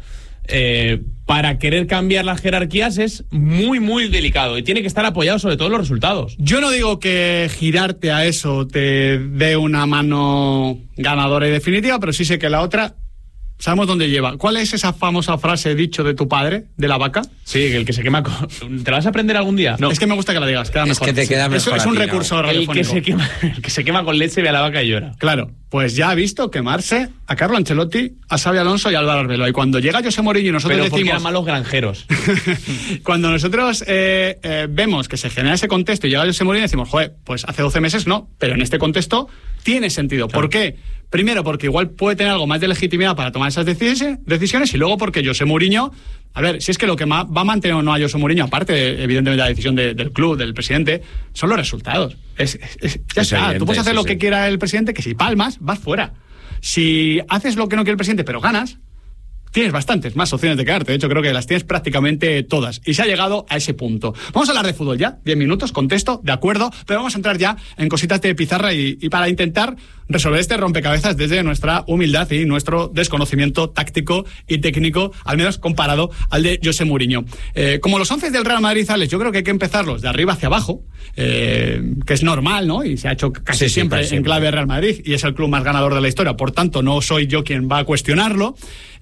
para querer cambiar las jerarquías es muy, muy delicado y tiene que estar apoyado sobre todo en los resultados. Yo no digo que girarte a eso te dé una mano ganadora y definitiva, pero sí sé que la otra sabemos dónde lleva. ¿Cuál es esa famosa frase dicho de tu padre, de la vaca? Sí, el que se quema ¿Te la vas a aprender algún día? No. Es que me gusta que la digas, queda mejor. Es que te queda mejor. Es un recurso radiofónico. El que se quema con leche ve a la vaca y llora. Claro, pues ya ha visto quemarse a Carlo Ancelotti, a Xabi Alonso y a Álvaro Arbeloa. Y cuando llega José Mourinho y nosotros decimos... decimos... eran malos granjeros. Cuando nosotros vemos que se genera ese contexto y llega José Mourinho y decimos, joder, pues hace 12 meses no, pero en este contexto tiene sentido. Claro. ¿Por qué? Primero, porque igual puede tener algo más de legitimidad para tomar esas decisiones y luego porque José Mourinho, a ver, si es que lo que va a mantener o no a José Mourinho, aparte de, evidentemente, de la decisión del club, del presidente, son los resultados. Ya está, tú puedes hacer lo que quiera el presidente, que si palmas, vas fuera. Si haces lo que no quiere el presidente, pero ganas, tienes bastantes más opciones de quedarte. De hecho, creo que las tienes prácticamente todas. Y se ha llegado a ese punto. Vamos a hablar de fútbol ya. 10 minutos, contexto, de acuerdo. Pero vamos a entrar ya en cositas de pizarra y para intentar resolver este rompecabezas desde nuestra humildad y nuestro desconocimiento táctico y técnico, al menos comparado al de José Mourinho. Como los 11 del Real Madrid, Alex, yo creo que hay que empezarlos de arriba hacia abajo, que es normal, ¿no? Y se ha hecho casi siempre en clave Real Madrid y es el club más ganador de la historia. Por tanto, no soy yo quien va a cuestionarlo.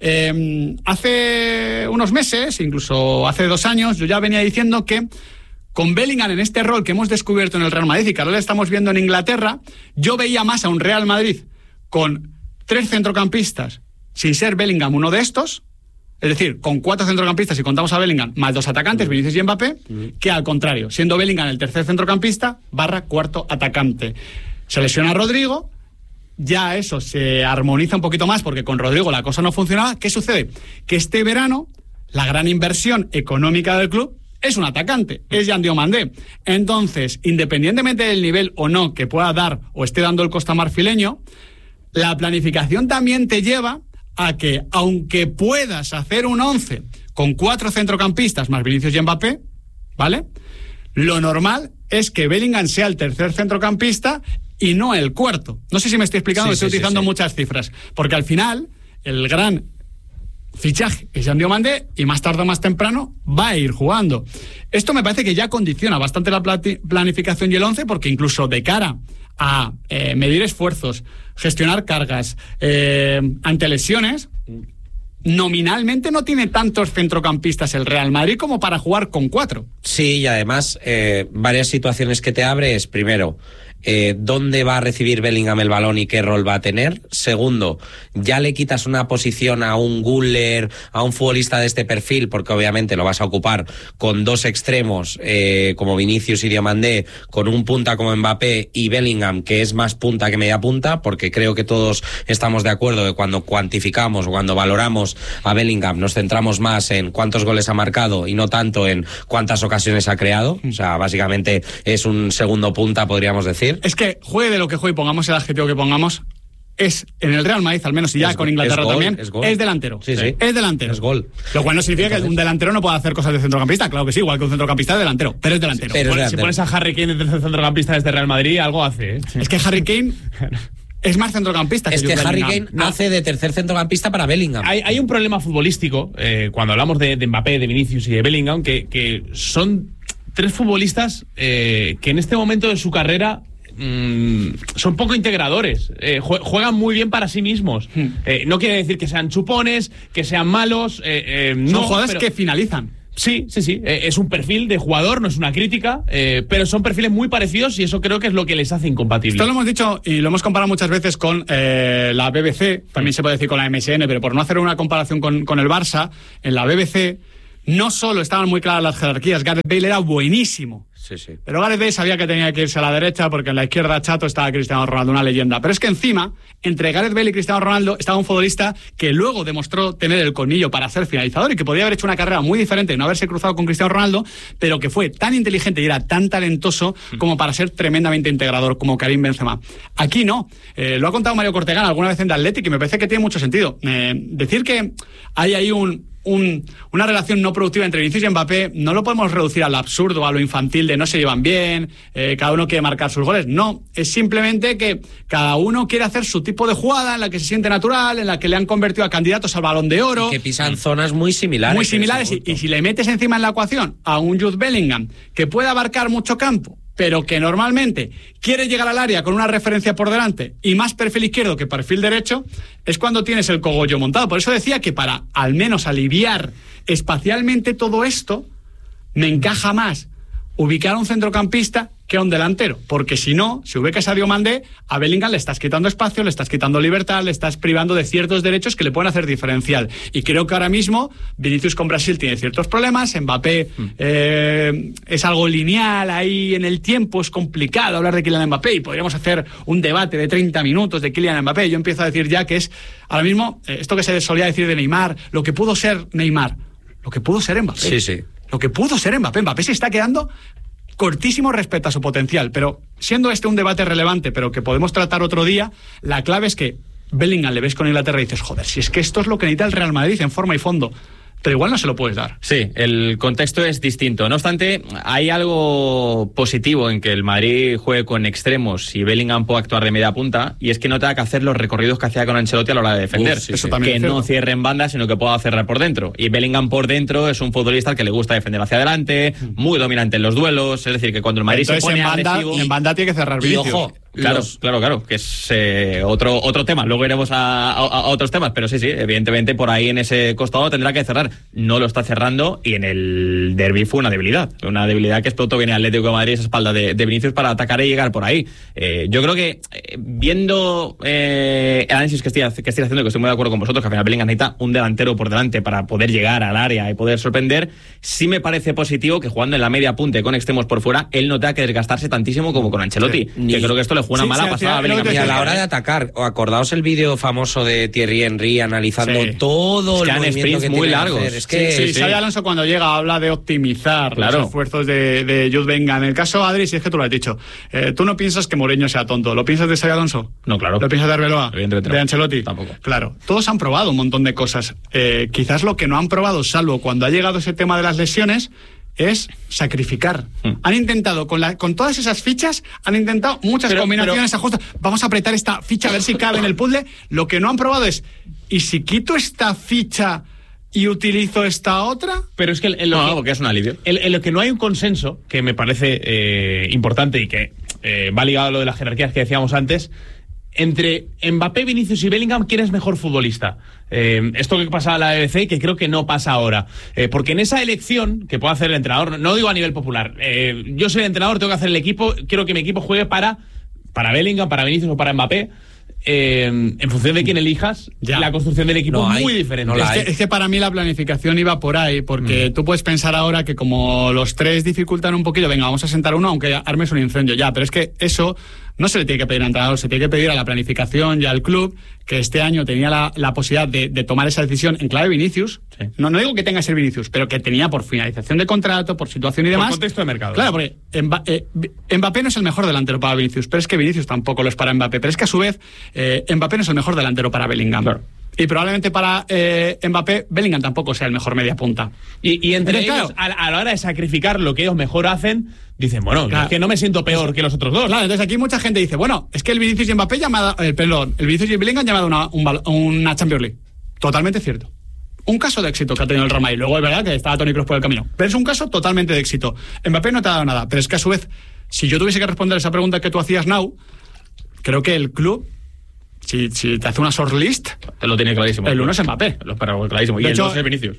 Hace unos meses, incluso hace 2 años, yo ya venía diciendo que con Bellingham en este rol que hemos descubierto en el Real Madrid y que ahora lo estamos viendo en Inglaterra, yo veía más a un Real Madrid con 3 centrocampistas, sin ser Bellingham uno de estos, es decir, con 4 centrocampistas, si contamos a Bellingham, más 2 atacantes, Vinicius y Mbappé, que al contrario, siendo Bellingham el tercer centrocampista, /4 atacante. Se lesiona a Rodrigo, ya eso se armoniza un poquito más porque con Rodrigo la cosa no funcionaba. ¿Qué sucede? Que este verano la gran inversión económica del club es un atacante, es Jan Diomandé. Entonces, independientemente del nivel o no que pueda dar o esté dando el costamarfileño, la planificación también te lleva a que, aunque puedas hacer un 11 con 4 centrocampistas más Vinicius y Mbappé, ¿vale? Lo normal es que Bellingham sea el tercer centrocampista y no el cuarto. No sé si me estoy explicando, estoy utilizando muchas cifras, porque al final el gran fichaje es Jan Diomandé y más tarde o más temprano va a ir jugando. Esto me parece que ya condiciona bastante la planificación y el 11, porque incluso de cara a medir esfuerzos, gestionar cargas ante lesiones, nominalmente no tiene tantos centrocampistas el Real Madrid como para jugar con 4. Sí, y además varias situaciones que te abre es, primero, dónde va a recibir Bellingham el balón y qué rol va a tener. Segundo, ya le quitas una posición a un Güler, a un futbolista de este perfil, porque obviamente lo vas a ocupar con 2 extremos como Vinicius y Diomandé, con un punta como Mbappé y Bellingham, que es más punta que media punta, porque creo que todos estamos de acuerdo que cuando cuantificamos o cuando valoramos a Bellingham nos centramos más en cuántos goles ha marcado y no tanto en cuántas ocasiones ha creado. O sea, básicamente es un segundo punta, podríamos decir. Es que juegue de lo que juegue y pongamos el adjetivo que pongamos, es en el Real Madrid, al menos, y ya con Inglaterra también, es delantero. Sí, sí. Es delantero. Es gol. Lo cual no significa que un delantero no pueda hacer cosas de centrocampista. Claro que sí, igual que un centrocampista es delantero, pero es delantero. Si pones a Harry Kane de centrocampista desde Real Madrid, algo hace, ¿eh? Es que Harry Kane es más centrocampista. Es que Harry Kane hace de tercer centrocampista para Bellingham. Hay un problema futbolístico cuando hablamos de Mbappé, de Vinicius y de Bellingham, que son tres futbolistas que en este momento de su carrera son poco integradores, juegan muy bien para sí mismos. No quiere decir que sean chupones, que sean malos. Son jugadores que finalizan. Sí. Es un perfil de jugador, no es una crítica, pero son perfiles muy parecidos y eso creo que es lo que les hace incompatibles. Esto lo hemos dicho y lo hemos comparado muchas veces con la BBC, también se puede decir con la MSN, pero por no hacer una comparación con el Barça, en la BBC no solo estaban muy claras las jerarquías, Gareth Bale era buenísimo. Sí. Pero Gareth Bale sabía que tenía que irse a la derecha porque en la izquierda chato estaba Cristiano Ronaldo, una leyenda. Pero es que encima, entre Gareth Bale y Cristiano Ronaldo, estaba un futbolista que luego demostró tener el colmillo para ser finalizador y que podía haber hecho una carrera muy diferente y no haberse cruzado con Cristiano Ronaldo, pero que fue tan inteligente y era tan talentoso como para ser tremendamente integrador como Karim Benzema. Aquí no. Lo ha contado Mario Cortegana alguna vez en The Athletic y me parece que tiene mucho sentido. Decir que hay ahí una relación no productiva entre Vinicius y Mbappé no lo podemos reducir al absurdo, a lo infantil de no se llevan bien, cada uno quiere marcar sus goles. No, es simplemente que cada uno quiere hacer su tipo de jugada en la que se siente natural, en la que le han convertido a candidatos al Balón de Oro. Que pisan zonas muy similares. Muy similares, y si le metes encima en la ecuación a un Jude Bellingham que puede abarcar mucho campo, pero que normalmente quiere llegar al área con una referencia por delante y más perfil izquierdo que perfil derecho, es cuando tienes el cogollo montado. Por eso decía que para al menos aliviar espacialmente todo esto, me encaja más ubicar a un centrocampista que a un delantero, porque si no, si ubicas a Diomandé, a Bellingham le estás quitando espacio, le estás quitando libertad, le estás privando de ciertos derechos que le pueden hacer diferencial. Y creo que ahora mismo Vinicius con Brasil tiene ciertos problemas, Mbappé es algo lineal ahí en el tiempo, es complicado hablar de Kylian Mbappé y podríamos hacer un debate de 30 minutos de Kylian Mbappé. Yo empiezo a decir ya que es ahora mismo esto que se solía decir de Neymar, lo que pudo ser Neymar, lo que pudo ser Mbappé. Sí. Lo que pudo ser Mbappé. Mbappé se está quedando cortísimo respecto a su potencial, pero siendo este un debate relevante, pero que podemos tratar otro día, la clave es que Bellingham le ves con Inglaterra y dices, joder, si es que esto es lo que necesita el Real Madrid en forma y fondo, pero igual no se lo puedes dar. Sí, el contexto es distinto. No obstante, hay algo positivo en que el Madrid juegue con extremos y Bellingham pueda actuar de media punta, y es que no tenga que hacer los recorridos que hacía con Ancelotti a la hora de defender. Eso también que no cierre en banda, sino que pueda cerrar por dentro. Y Bellingham por dentro es un futbolista al que le gusta defender hacia adelante, muy dominante en los duelos, es decir, que cuando el Madrid entonces, se pone agresivo... En banda tiene que cerrar Vinicius. Y ojo, Claro, que es otro tema. Luego iremos a otros temas, pero sí, evidentemente por ahí en ese costado tendrá que cerrar. No lo está cerrando y en el derbi fue una debilidad que explotó bien el Atlético de Madrid, esa espalda de Vinicius para atacar y llegar por ahí. Yo creo que viendo el análisis que estoy haciendo, que estoy muy de acuerdo con vosotros, que al final Bellingham necesita un delantero por delante para poder llegar al área y poder sorprender, sí me parece positivo que jugando en la media punta y con extremos por fuera, él no tenga que desgastarse tantísimo como con Ancelotti, que creo que esto le juega una mala pasada a Bellingham. Y a la hora de atacar, acordaos el vídeo famoso de Thierry Henry analizando todo el movimiento que muy tiene largos. que hacer. Es que Xabi Alonso cuando llega habla de optimizar los esfuerzos de Jude Bellingham. En el caso de Adri, si es que tú lo has dicho, tú no piensas que Mourinho sea tonto. ¿Lo piensas de Xabi Alonso? No, claro. ¿Lo piensas de Arbeloa? ¿De Ancelotti? Tampoco. Claro. Todos han probado un montón de cosas. Quizás lo que no han probado, salvo cuando ha llegado ese tema de las lesiones, es sacrificar. Han intentado, con todas esas fichas, han intentado muchas combinaciones, ajustes. Vamos a apretar esta ficha a ver si cabe en el puzzle. Lo que no han probado es, ¿y si quito esta ficha y utilizo esta otra? Pero es que porque es un alivio. En lo que no hay un consenso, que me parece importante y que va ligado a lo de las jerarquías que decíamos antes, entre Mbappé, Vinicius y Bellingham, ¿quién es mejor futbolista? Esto que pasaba en la BBC y que creo que no pasa ahora. Porque en esa elección que puede hacer el entrenador, no digo a nivel popular, yo soy el entrenador, tengo que hacer el equipo, quiero que mi equipo juegue para Bellingham, para Vinicius o para Mbappé. En función de quién elijas, la construcción del equipo es muy diferente. Es que para mí la planificación iba por ahí, porque tú puedes pensar ahora que como los tres dificultan un poquillo, venga, vamos a sentar uno aunque armes un incendio, pero es que eso no se le tiene que pedir al entrenador, se tiene que pedir a la planificación y al club, que este año tenía la posibilidad de tomar esa decisión en clave Vinicius. Sí. No digo que tenga que ser Vinicius, pero que tenía por finalización de contrato, por situación y demás. Por contexto de mercado. Claro, porque Mbappé no es el mejor delantero para Vinicius, pero es que Vinicius tampoco lo es para Mbappé. Pero es que a su vez, Mbappé no es el mejor delantero para Bellingham. Claro. Y probablemente para Mbappé, Bellingham tampoco sea el mejor media punta. Y entre ellos, claro, a la hora de sacrificar lo que ellos mejor hacen, dicen, bueno, claro, es que no me siento peor que los otros dos. Claro, entonces aquí mucha gente dice, bueno, es que el Vinicius y Mbappé el Vinicius y Bellingham han llamado una Champions League. Totalmente cierto. Un caso de éxito que ha tenido el Real Madrid. Luego es verdad que estaba Toni Kroos por el camino. Pero es un caso totalmente de éxito. Mbappé no te ha dado nada. Pero es que a su vez, si yo tuviese que responder esa pregunta que tú hacías, Nau, creo que el club, si te hace una short list, te lo tiene clarísimo. El 1 es Mbappé. Pero clarísimo. Y el 2 es Vinicius.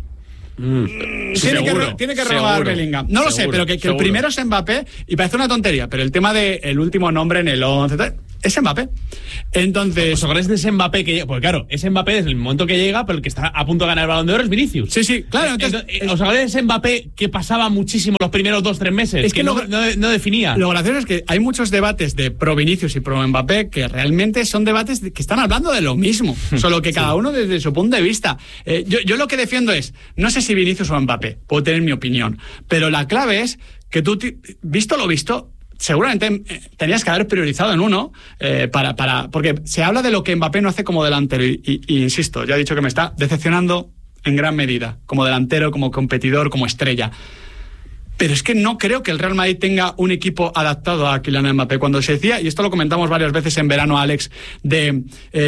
Tiene que robar Bellingham. No lo sé, pero que el primero es Mbappé, y parece una tontería, pero el tema del último nombre en el 11 es Mbappé. Entonces, ¿os acordáis de ese Mbappé que llega? Porque claro, ese Mbappé desde el momento que llega, pero el que está a punto de ganar el Balón de Oro es Vinicius. Sí, claro. Entonces, ¿os acordáis de ese Mbappé que pasaba muchísimo los primeros 2-3 meses? Es que no definía. Lo gracioso es que hay muchos debates de pro Vinicius y pro Mbappé que realmente son debates que están hablando de lo mismo, solo que cada uno desde su punto de vista. Yo lo que defiendo es, no sé si Vinicius o Mbappé, puedo tener mi opinión, pero la clave es que tú, visto lo visto, seguramente tenías que haber priorizado en uno porque se habla de lo que Mbappé no hace como delantero y insisto, ya he dicho que me está decepcionando en gran medida como delantero, como competidor, como estrella. Pero es que no creo que el Real Madrid tenga un equipo adaptado a Kylian Mbappé. Cuando se decía, y esto lo comentamos varias veces en verano, Alex, el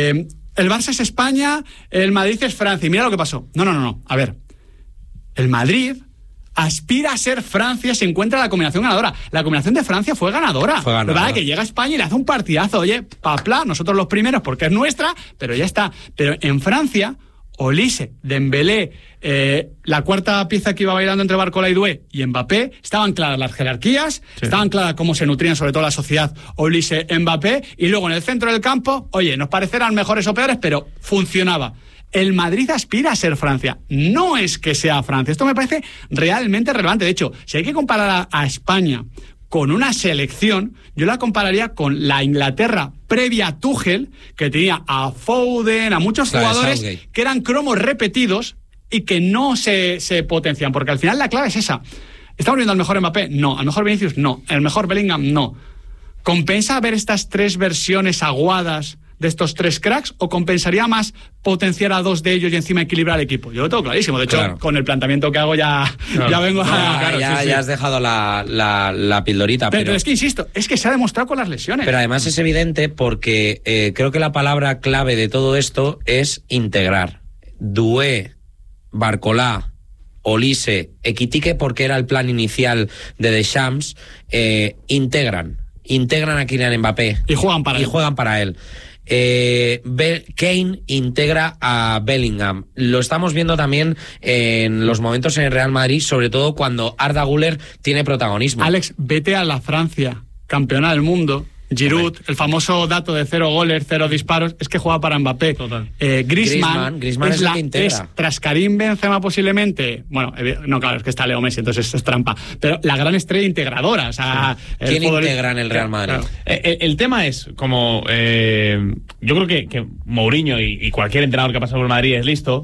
Barça es España, el Madrid es Francia, y mira lo que pasó. No. A ver, el Madrid aspira a ser Francia, se encuentra la combinación ganadora. La combinación de Francia fue ganadora. ¿Verdad? Que llega a España y le hace un partidazo. Oye, papla, nosotros los primeros porque es nuestra, pero ya está. Pero en Francia, Olise, Dembélé, la cuarta pieza que iba bailando entre Barcola y Doué y Mbappé, estaban claras las jerarquías, estaban claras cómo se nutrían sobre todo la sociedad Olise, Mbappé, y luego en el centro del campo, oye, nos parecerán mejores o peores, pero funcionaba. El Madrid aspira a ser Francia, no es que sea Francia. Esto me parece realmente relevante. De hecho, si hay que comparar a España con una selección, yo la compararía con la Inglaterra previa a Tuchel, que tenía a Foden, a muchos jugadores que eran cromos repetidos y que no se potencian, porque al final la clave es esa. ¿Estamos viendo al mejor Mbappé? No. ¿Al mejor Vinicius? No. ¿El mejor Bellingham? No. ¿Compensa ver estas tres versiones aguadas de estos tres cracks, o compensaría más potenciar a dos de ellos y encima equilibrar el equipo? Yo lo tengo clarísimo. De hecho, con el planteamiento que hago ya vengo a... Ya has dejado la pildorita. Pero es que, insisto, es que se ha demostrado con las lesiones. Pero además es evidente porque creo que la palabra clave de todo esto es integrar. Doué, Barcola, Olise, Ekitike, porque era el plan inicial de Deschamps, integran a Kylian Mbappé. Y juegan para él. Kane integra a Bellingham. Lo estamos viendo también en los momentos en el Real Madrid, sobre todo cuando Arda Güler tiene protagonismo. Alex, vete a la Francia, campeona del mundo. Giroud, el famoso dato de 0 goles, 0 disparos, es que juega para Mbappé. Griezmann es el que integra. Tras Karim Benzema posiblemente, bueno, no, claro, es que está Leo Messi, entonces es trampa, pero la gran estrella integradora. O sea, ¿quién integra en el Real Madrid? Claro. El tema es, como yo creo que Mourinho y cualquier entrenador que ha pasado por Madrid es listo,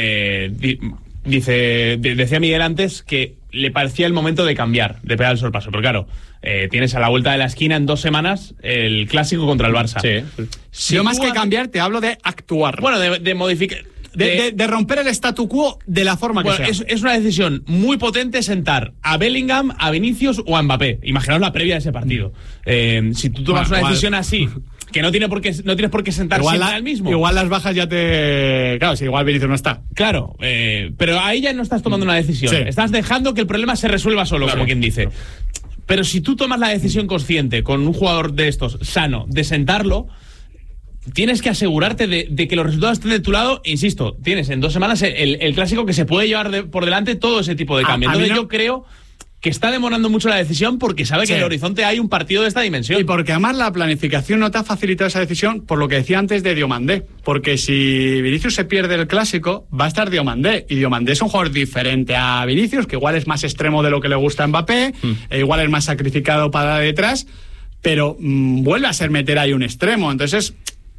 decía Miguel antes que le parecía el momento de cambiar, de pegar el sorpaso, pero claro, tienes a la vuelta de la esquina en 2 semanas el clásico contra el Barça. Yo más que cambiar te hablo de actuar. Bueno, de modificar... De romper el statu quo de la forma que sea. Es una decisión muy potente sentar a Bellingham, a Vinicius o a Mbappé. Imaginaos la previa de ese partido. Si tú tomas una decisión así, que no tienes por qué sentar siempre al mismo. Igual las bajas ya te... Claro, si igual Vinicius no está. Claro, pero ahí ya no estás tomando una decisión. Estás dejando que el problema se resuelva solo, como quien dice. Pero si tú tomas la decisión consciente con un jugador de estos sano de sentarlo, tienes que asegurarte de que los resultados estén de tu lado. Insisto, tienes en 2 semanas el clásico que se puede llevar por delante todo ese tipo de cambios. Entonces yo creo que está demorando mucho la decisión porque sabe que en el horizonte hay un partido de esta dimensión. Y porque además la planificación no te ha facilitado esa decisión, por lo que decía antes de Diomandé. Porque si Vinicius se pierde el clásico, va a estar Diomandé. Y Diomandé es un jugador diferente a Vinicius, que igual es más extremo de lo que le gusta a Mbappé, igual es más sacrificado para detrás, pero vuelve a ser meter ahí un extremo. Entonces...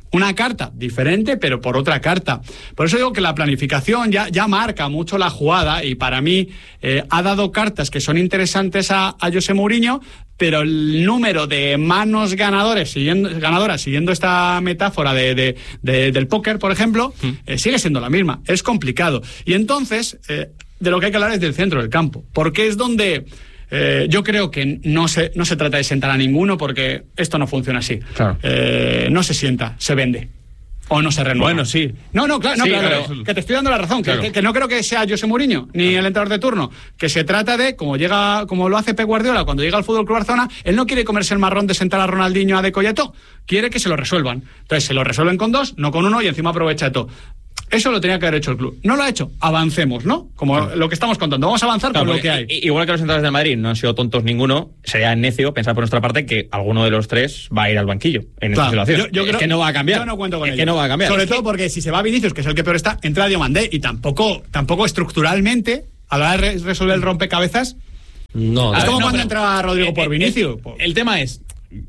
una carta diferente, pero por otra carta. Por eso digo que la planificación ya marca mucho la jugada, y para mí ha dado cartas que son interesantes a José Mourinho, pero el número de manos ganadoras, siguiendo esta metáfora del póker, por ejemplo, sigue siendo la misma. Es complicado. Y entonces, de lo que hay que hablar es del centro del campo, porque es donde... yo creo que no se trata de sentar a ninguno, porque esto no funciona así. Claro. No se sienta, se vende. O no se renueva. Bueno, sí. Claro, Sí, claro, que te estoy dando la razón, claro. que no creo que sea José Mourinho ni el entrenador de turno, que se trata de, como lo hace Pep Guardiola cuando llega al Fútbol Club Barcelona, él no quiere comerse el marrón de sentar a Ronaldinho, a Deco y a todo, quiere que se lo resuelvan. Entonces se lo resuelven con 2, no con 1, y encima aprovecha de todo. Eso lo tenía que haber hecho el club. No lo ha hecho. Avancemos, ¿no? Como lo que estamos contando. Vamos a avanzar con lo que hay. Igual que los entrenadores del Madrid no han sido tontos ninguno, sería necio pensar por nuestra parte que alguno de los tres va a ir al banquillo en esta situación. Yo creo que no va a cambiar. Yo no cuento con ello. Que no va a cambiar. Sobre todo porque si se va Vinicius, que es el que peor está, entra Diomandé, y tampoco estructuralmente, a la hora de resolver el rompecabezas, No, es como no, cuando pero- entra Rodrigo por Vinicius. El tema es,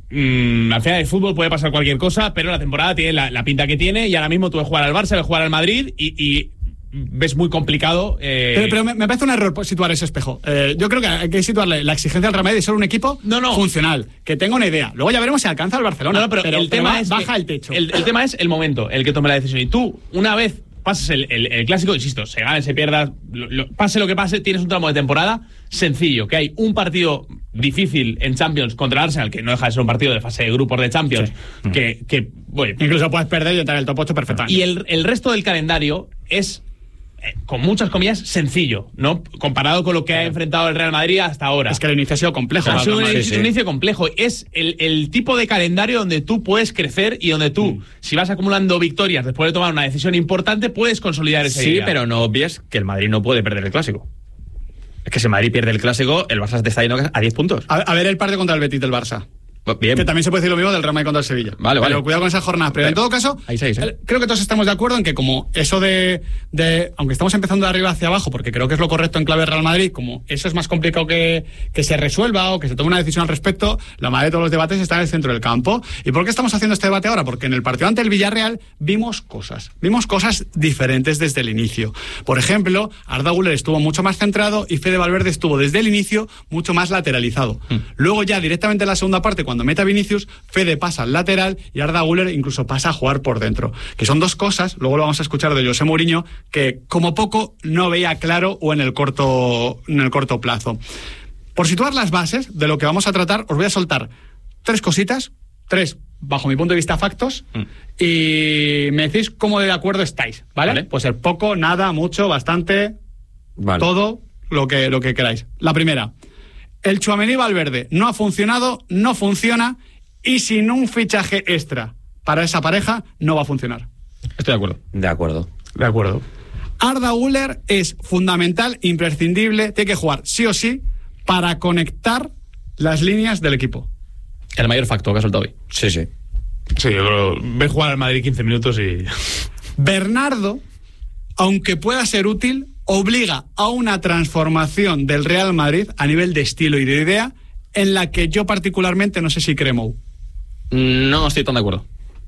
al final del fútbol puede pasar cualquier cosa, pero la temporada tiene la pinta que tiene, y ahora mismo tú ves jugar al Barça, ves jugar al Madrid, y ves muy complicado. Pero me parece un error situar ese espejo. Yo creo que hay que situarle la exigencia al Real Madrid de ser un equipo funcional, que tenga una idea. Luego ya veremos si alcanza al Barcelona. No, pero el tema es baja que el techo. El tema es el momento, el que tome la decisión. Y tú, una vez pasas el clásico, insisto, se gane, se pierda, pase lo que pase, tienes un tramo de temporada sencillo, que hay un partido difícil en Champions contra Arsenal, que no deja de ser un partido de fase de grupos de Champions, que bueno, incluso puedes perder y entrar en el top 8 perfectamente. y el resto del calendario es, con muchas comillas, sencillo, ¿no? Comparado con lo que ha enfrentado el Real Madrid hasta ahora. Es que el inicio ha sido complejo. Ha sido un Sí. inicio complejo. Es el tipo de calendario donde tú puedes crecer y donde tú, si vas acumulando victorias después de tomar una decisión importante, puedes consolidar ese Sí, idea. pero no obvies que el Madrid no puede perder el clásico. Es que si el Madrid pierde el clásico, el Barça te está yendo a 10 puntos. A ver el partido contra el Betis del Barça. Bien. Que también se puede decir lo mismo del Real Madrid contra el Sevilla. Vale. Pero cuidado con esas jornadas. Pero en todo caso, hay 6, creo que todos estamos de acuerdo en que, como eso de aunque estamos empezando de arriba hacia abajo, porque creo que es lo correcto en clave Real Madrid, como eso es más complicado que se resuelva o que se tome una decisión al respecto, la mayoría de todos los debates están en el centro del campo. ¿Y por qué estamos haciendo este debate ahora? Porque en el partido ante el Villarreal vimos cosas diferentes desde el inicio. Por ejemplo, Arda Güler estuvo mucho más centrado y Fede Valverde estuvo desde el inicio mucho más lateralizado. Luego ya directamente en la segunda parte, cuando mete a Vinicius, Fede pasa al lateral y Arda Güler incluso pasa a jugar por dentro. Que son dos cosas, luego lo vamos a escuchar de José Mourinho, que como poco no veía claro o en el corto plazo. Por situar las bases de lo que vamos a tratar, os voy a soltar 3 cositas, 3, bajo mi punto de vista, factos, y me decís cómo de acuerdo estáis, ¿vale? Puede ser poco, nada, mucho, bastante, todo lo que queráis. La primera: el Tchouaméni Valverde no ha funcionado, no funciona, y sin un fichaje extra para esa pareja no va a funcionar. Estoy de acuerdo. De acuerdo. Arda Güler es fundamental, imprescindible, tiene que jugar sí o sí para conectar las líneas del equipo. El mayor factor que ha soltado hoy. Sí. Sí, yo creo. Ve jugar al Madrid 15 minutos y. Bernardo, aunque pueda ser útil, obliga a una transformación del Real Madrid a nivel de estilo y de idea, en la que yo particularmente no sé si cree Mou. No estoy tan de acuerdo.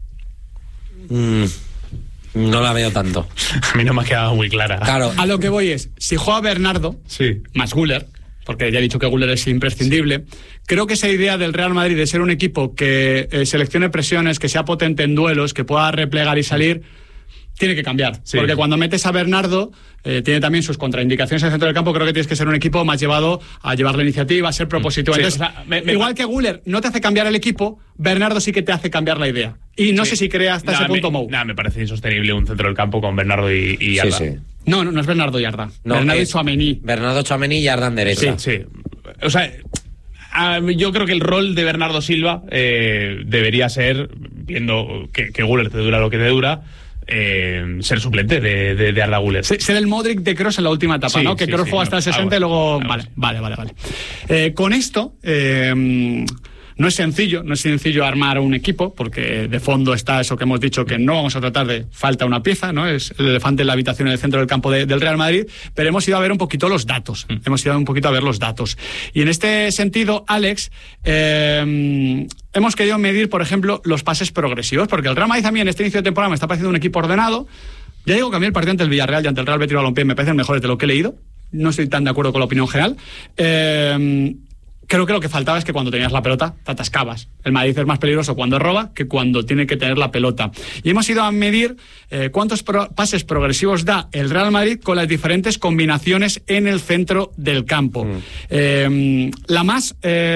No la veo tanto. A mí no me ha quedado muy clara. Claro. A lo que voy es, si juega Bernardo, más Güler, porque ya he dicho que Güler es imprescindible, creo que esa idea del Real Madrid de ser un equipo que seleccione presiones, que sea potente en duelos, que pueda replegar y salir, tiene que cambiar. Sí. Porque cuando metes a Bernardo, tiene también sus contraindicaciones en el centro del campo. Creo que tienes que ser un equipo más llevado a llevar la iniciativa, a ser propositivo. Sí, Entonces, o sea, igual que Güler no te hace cambiar el equipo, Bernardo sí que te hace cambiar la idea. Y no sé si cree hasta ese punto Mou. Me parece insostenible un centro del campo con Bernardo y Arda. Sí. No es Bernardo y Arda. No, Bernardo y Tchouaméni. Bernardo, Tchouaméni y Arda en derecha. Sí. O sea, yo creo que el rol de Bernardo Silva debería ser, viendo que Güler te dura lo que te dura, ser suplente de Arda Güler. Ser el Modric de Kroos en la última etapa, Sí, ¿no? Que sí, Kroos sí, jugó hasta el 60 y luego... Vale. Con esto... No es sencillo armar un equipo, porque de fondo está eso que hemos dicho, que no vamos a tratar de falta una pieza, ¿no? Es el elefante en la habitación en el centro del campo del Real Madrid, pero hemos ido a ver un poquito los datos. Y en este sentido, Alex, hemos querido medir, por ejemplo, los pases progresivos, porque el Real Madrid también en este inicio de temporada me está pareciendo un equipo ordenado. Ya digo que a mí el partido ante el Villarreal y ante el Real Betis Balompié me parecen mejores de lo que he leído. No estoy tan de acuerdo con la opinión general. Creo que lo que faltaba es que cuando tenías la pelota te atascabas. El Madrid es más peligroso cuando roba que cuando tiene que tener la pelota. Y hemos ido a medir cuántos pases progresivos da el Real Madrid con las diferentes combinaciones en el centro del campo. La más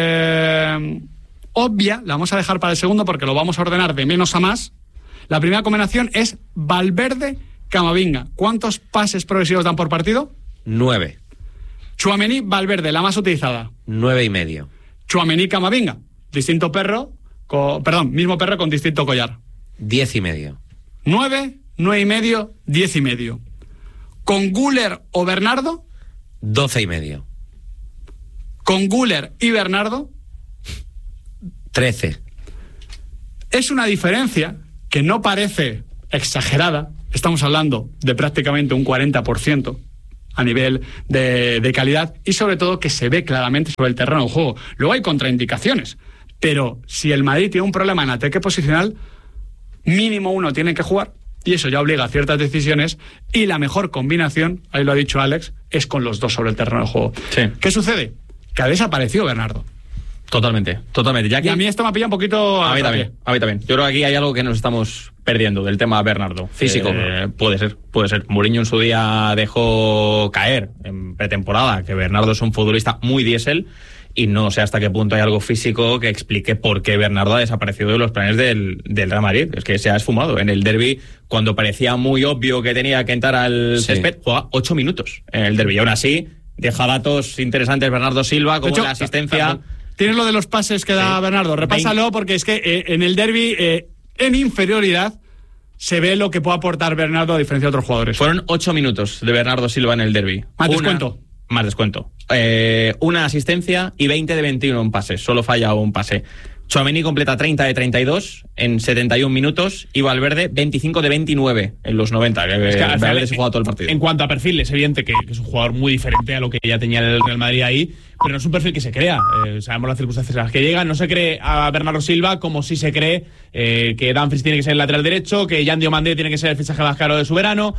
obvia la vamos a dejar para el segundo porque lo vamos a ordenar de menos a más. La primera combinación es Valverde-Camavinga. ¿Cuántos pases progresivos dan por partido? 9. Tchouaméni-Valverde, la más utilizada. 9,5. Tchouaméni-Camavinga, distinto perro, mismo perro con distinto collar. 10,5. 9, 9,5, 10,5. ¿Con Güler o Bernardo? 12,5. ¿Con Güler y Bernardo? 13. Es una diferencia que no parece exagerada. Estamos hablando de prácticamente un 40%. A nivel de calidad y sobre todo que se ve claramente sobre el terreno de juego. Luego hay contraindicaciones, pero si el Madrid tiene un problema en ataque posicional, mínimo uno tiene que jugar y eso ya obliga a ciertas decisiones y la mejor combinación, ahí lo ha dicho Alex, es con los dos sobre el terreno de juego. Sí. ¿Qué sucede? Que ha desaparecido Bernardo. Totalmente. Ya que... Y a mí esto me ha pillado un poquito... A mí también. Yo creo que aquí hay algo que nos estamos perdiendo del tema Bernardo. Físico. Puede ser. Mourinho en su día dejó caer en pretemporada que Bernardo es un futbolista muy diésel y no sé hasta qué punto hay algo físico que explique por qué Bernardo ha desaparecido de los planes del Real Madrid. Es que se ha esfumado. En el derbi, cuando parecía muy obvio que tenía que entrar al césped, juega 8 minutos en el derbi. Y aún así, deja datos interesantes Bernardo Silva, como la asistencia... Tienes lo de los pases que da Bernardo, repásalo, porque es que en el derbi, en inferioridad, se ve lo que puede aportar Bernardo a diferencia de otros jugadores. Fueron 8 minutos de Bernardo Silva en el derbi. Más descuento. Una asistencia y 20 de 21 en pases. Solo falla un pase. Tchouaméni completa 30 de 32 en 71 minutos y Valverde 25 de 29 en los 90. Es que Valverde se juega todo el partido. En cuanto a perfil, es evidente que es un jugador muy diferente a lo que ya tenía el Real Madrid ahí, pero no es un perfil que se crea. Sabemos las circunstancias en las que llega. No se cree a Bernardo Silva como si se cree que Dumfries tiene que ser el lateral derecho, que Yan Diomandé tiene que ser el fichaje más caro de su verano.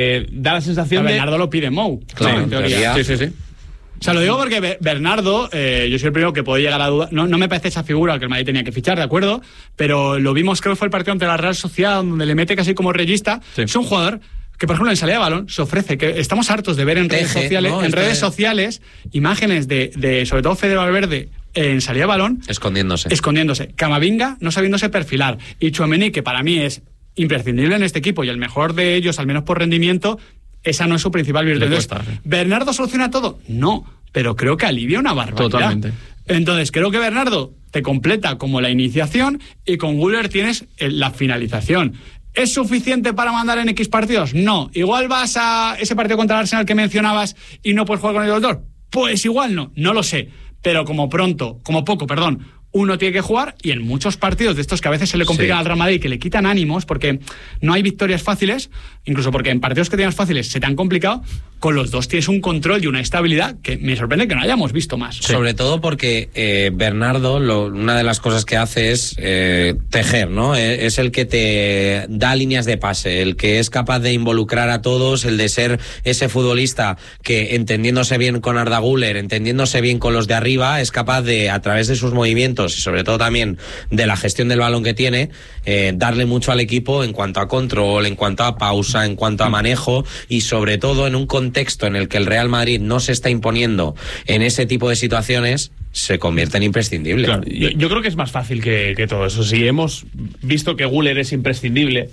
Da la sensación de... Bernardo lo pide Mou. Claro, en teoría. Sí. O sea, lo digo porque Bernardo, yo soy el primero que puede llegar a dudar. No me parece esa figura que el Madrid tenía que fichar, ¿de acuerdo? Pero lo vimos, creo que fue el partido ante la Real Sociedad, donde le mete casi como regista. Sí. Es un jugador que, por ejemplo, en salida de balón se ofrece, que estamos hartos de ver en redes sociales imágenes de sobre todo Fede Valverde en salida de balón. Escondiéndose. Camavinga no sabiéndose perfilar. Y Tchouaméni, que para mí es imprescindible en este equipo y el mejor de ellos, al menos por rendimiento, esa no es su principal virtud. ¿Bernardo soluciona todo? No, pero creo que alivia una barbaridad. Totalmente. Entonces, creo que Bernardo te completa como la iniciación y con Güler tienes la finalización. ¿Es suficiente para mandar en X partidos? No. ¿Igual vas a ese partido contra el Arsenal que mencionabas y no puedes jugar con el doctor? Pues igual no lo sé. Pero como poco, uno tiene que jugar y en muchos partidos de estos que a veces se le complican al Real Madrid, que le quitan ánimos porque no hay victorias fáciles, incluso porque en partidos que tienes fáciles se te han complicado, con los dos tienes un control y una estabilidad que me sorprende que no hayamos visto más. Sobre todo porque Bernardo, una de las cosas que hace es tejer, ¿no? Es el que te da líneas de pase, el que es capaz de involucrar a todos, el de ser ese futbolista que, entendiéndose bien con Arda Güler, entendiéndose bien con los de arriba, es capaz de, a través de sus movimientos y sobre todo también de la gestión del balón que tiene, darle mucho al equipo en cuanto a control, en cuanto a pausa, en cuanto a manejo y sobre todo en un contexto en el que el Real Madrid no se está imponiendo en ese tipo de situaciones, se convierte en imprescindible. Claro, yo creo que es más fácil que todo eso. Si hemos visto que Güler es imprescindible,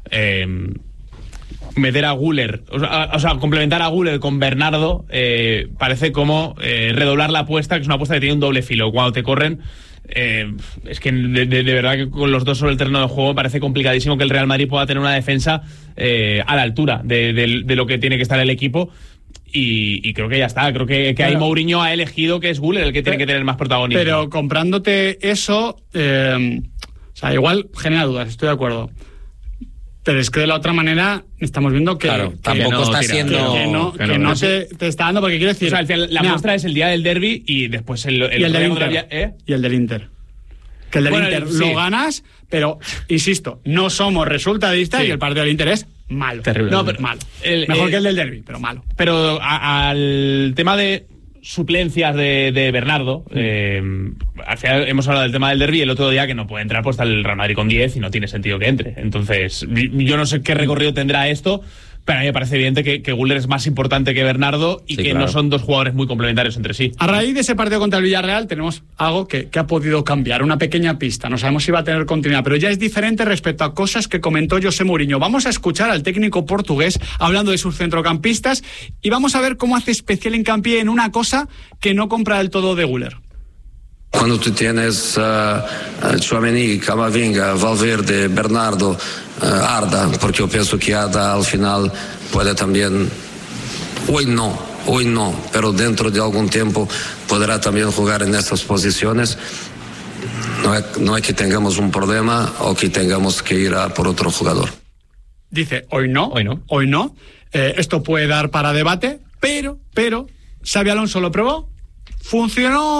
meter a Güler, o sea, complementar a Güler con Bernardo parece como redoblar la apuesta, que es una apuesta que tiene un doble filo. Cuando te corren, es que de verdad que con los dos sobre el terreno de juego parece complicadísimo que el Real Madrid pueda tener una defensa a la altura de lo que tiene que estar el equipo. Y creo que ya está. Creo que ahí Mourinho ha elegido que es Güler el que tiene que tener más protagonismo. Pero comprándote eso, o sea, igual genera dudas, estoy de acuerdo. Pero es que de la otra manera estamos viendo que, tampoco no, está siendo que no te está dando, porque quiero decir, o sea, la muestra es el día del derbi y después el del Inter. Y el del Inter. Que el del Inter lo ganas, pero insisto, no somos resultadistas y el partido del Inter es malo. Terrible. No, pero malo. Mejor que el del derbi, pero malo. Pero al tema de suplencias de Bernardo, hemos hablado del tema del derbi el otro día, que no puede entrar, pues está el Real Madrid con 10 y no tiene sentido que entre. Entonces, yo no sé qué recorrido tendrá esto, pero a mí me parece evidente que Güler es más importante que Bernardo y que no son dos jugadores muy complementarios entre sí. A raíz de ese partido contra el Villarreal tenemos algo que ha podido cambiar, una pequeña pista. No sabemos si va a tener continuidad, pero ya es diferente respecto a cosas que comentó José Mourinho. Vamos a escuchar al técnico portugués hablando de sus centrocampistas y vamos a ver cómo hace especial hincapié en una cosa que no compra del todo de Güler. Quando tu tienes Tchouaméni, Camavinga, Valverde, Bernardo, Arda, porque yo pienso que Arda al final puede también, hoy no, pero dentro de algún tiempo podrá también jugar en estas posiciones. No es que tengamos un problema o que tengamos que ir a por otro jugador. Dice, hoy no. Esto puede dar para debate, pero Xabi Alonso lo probó, funcionó.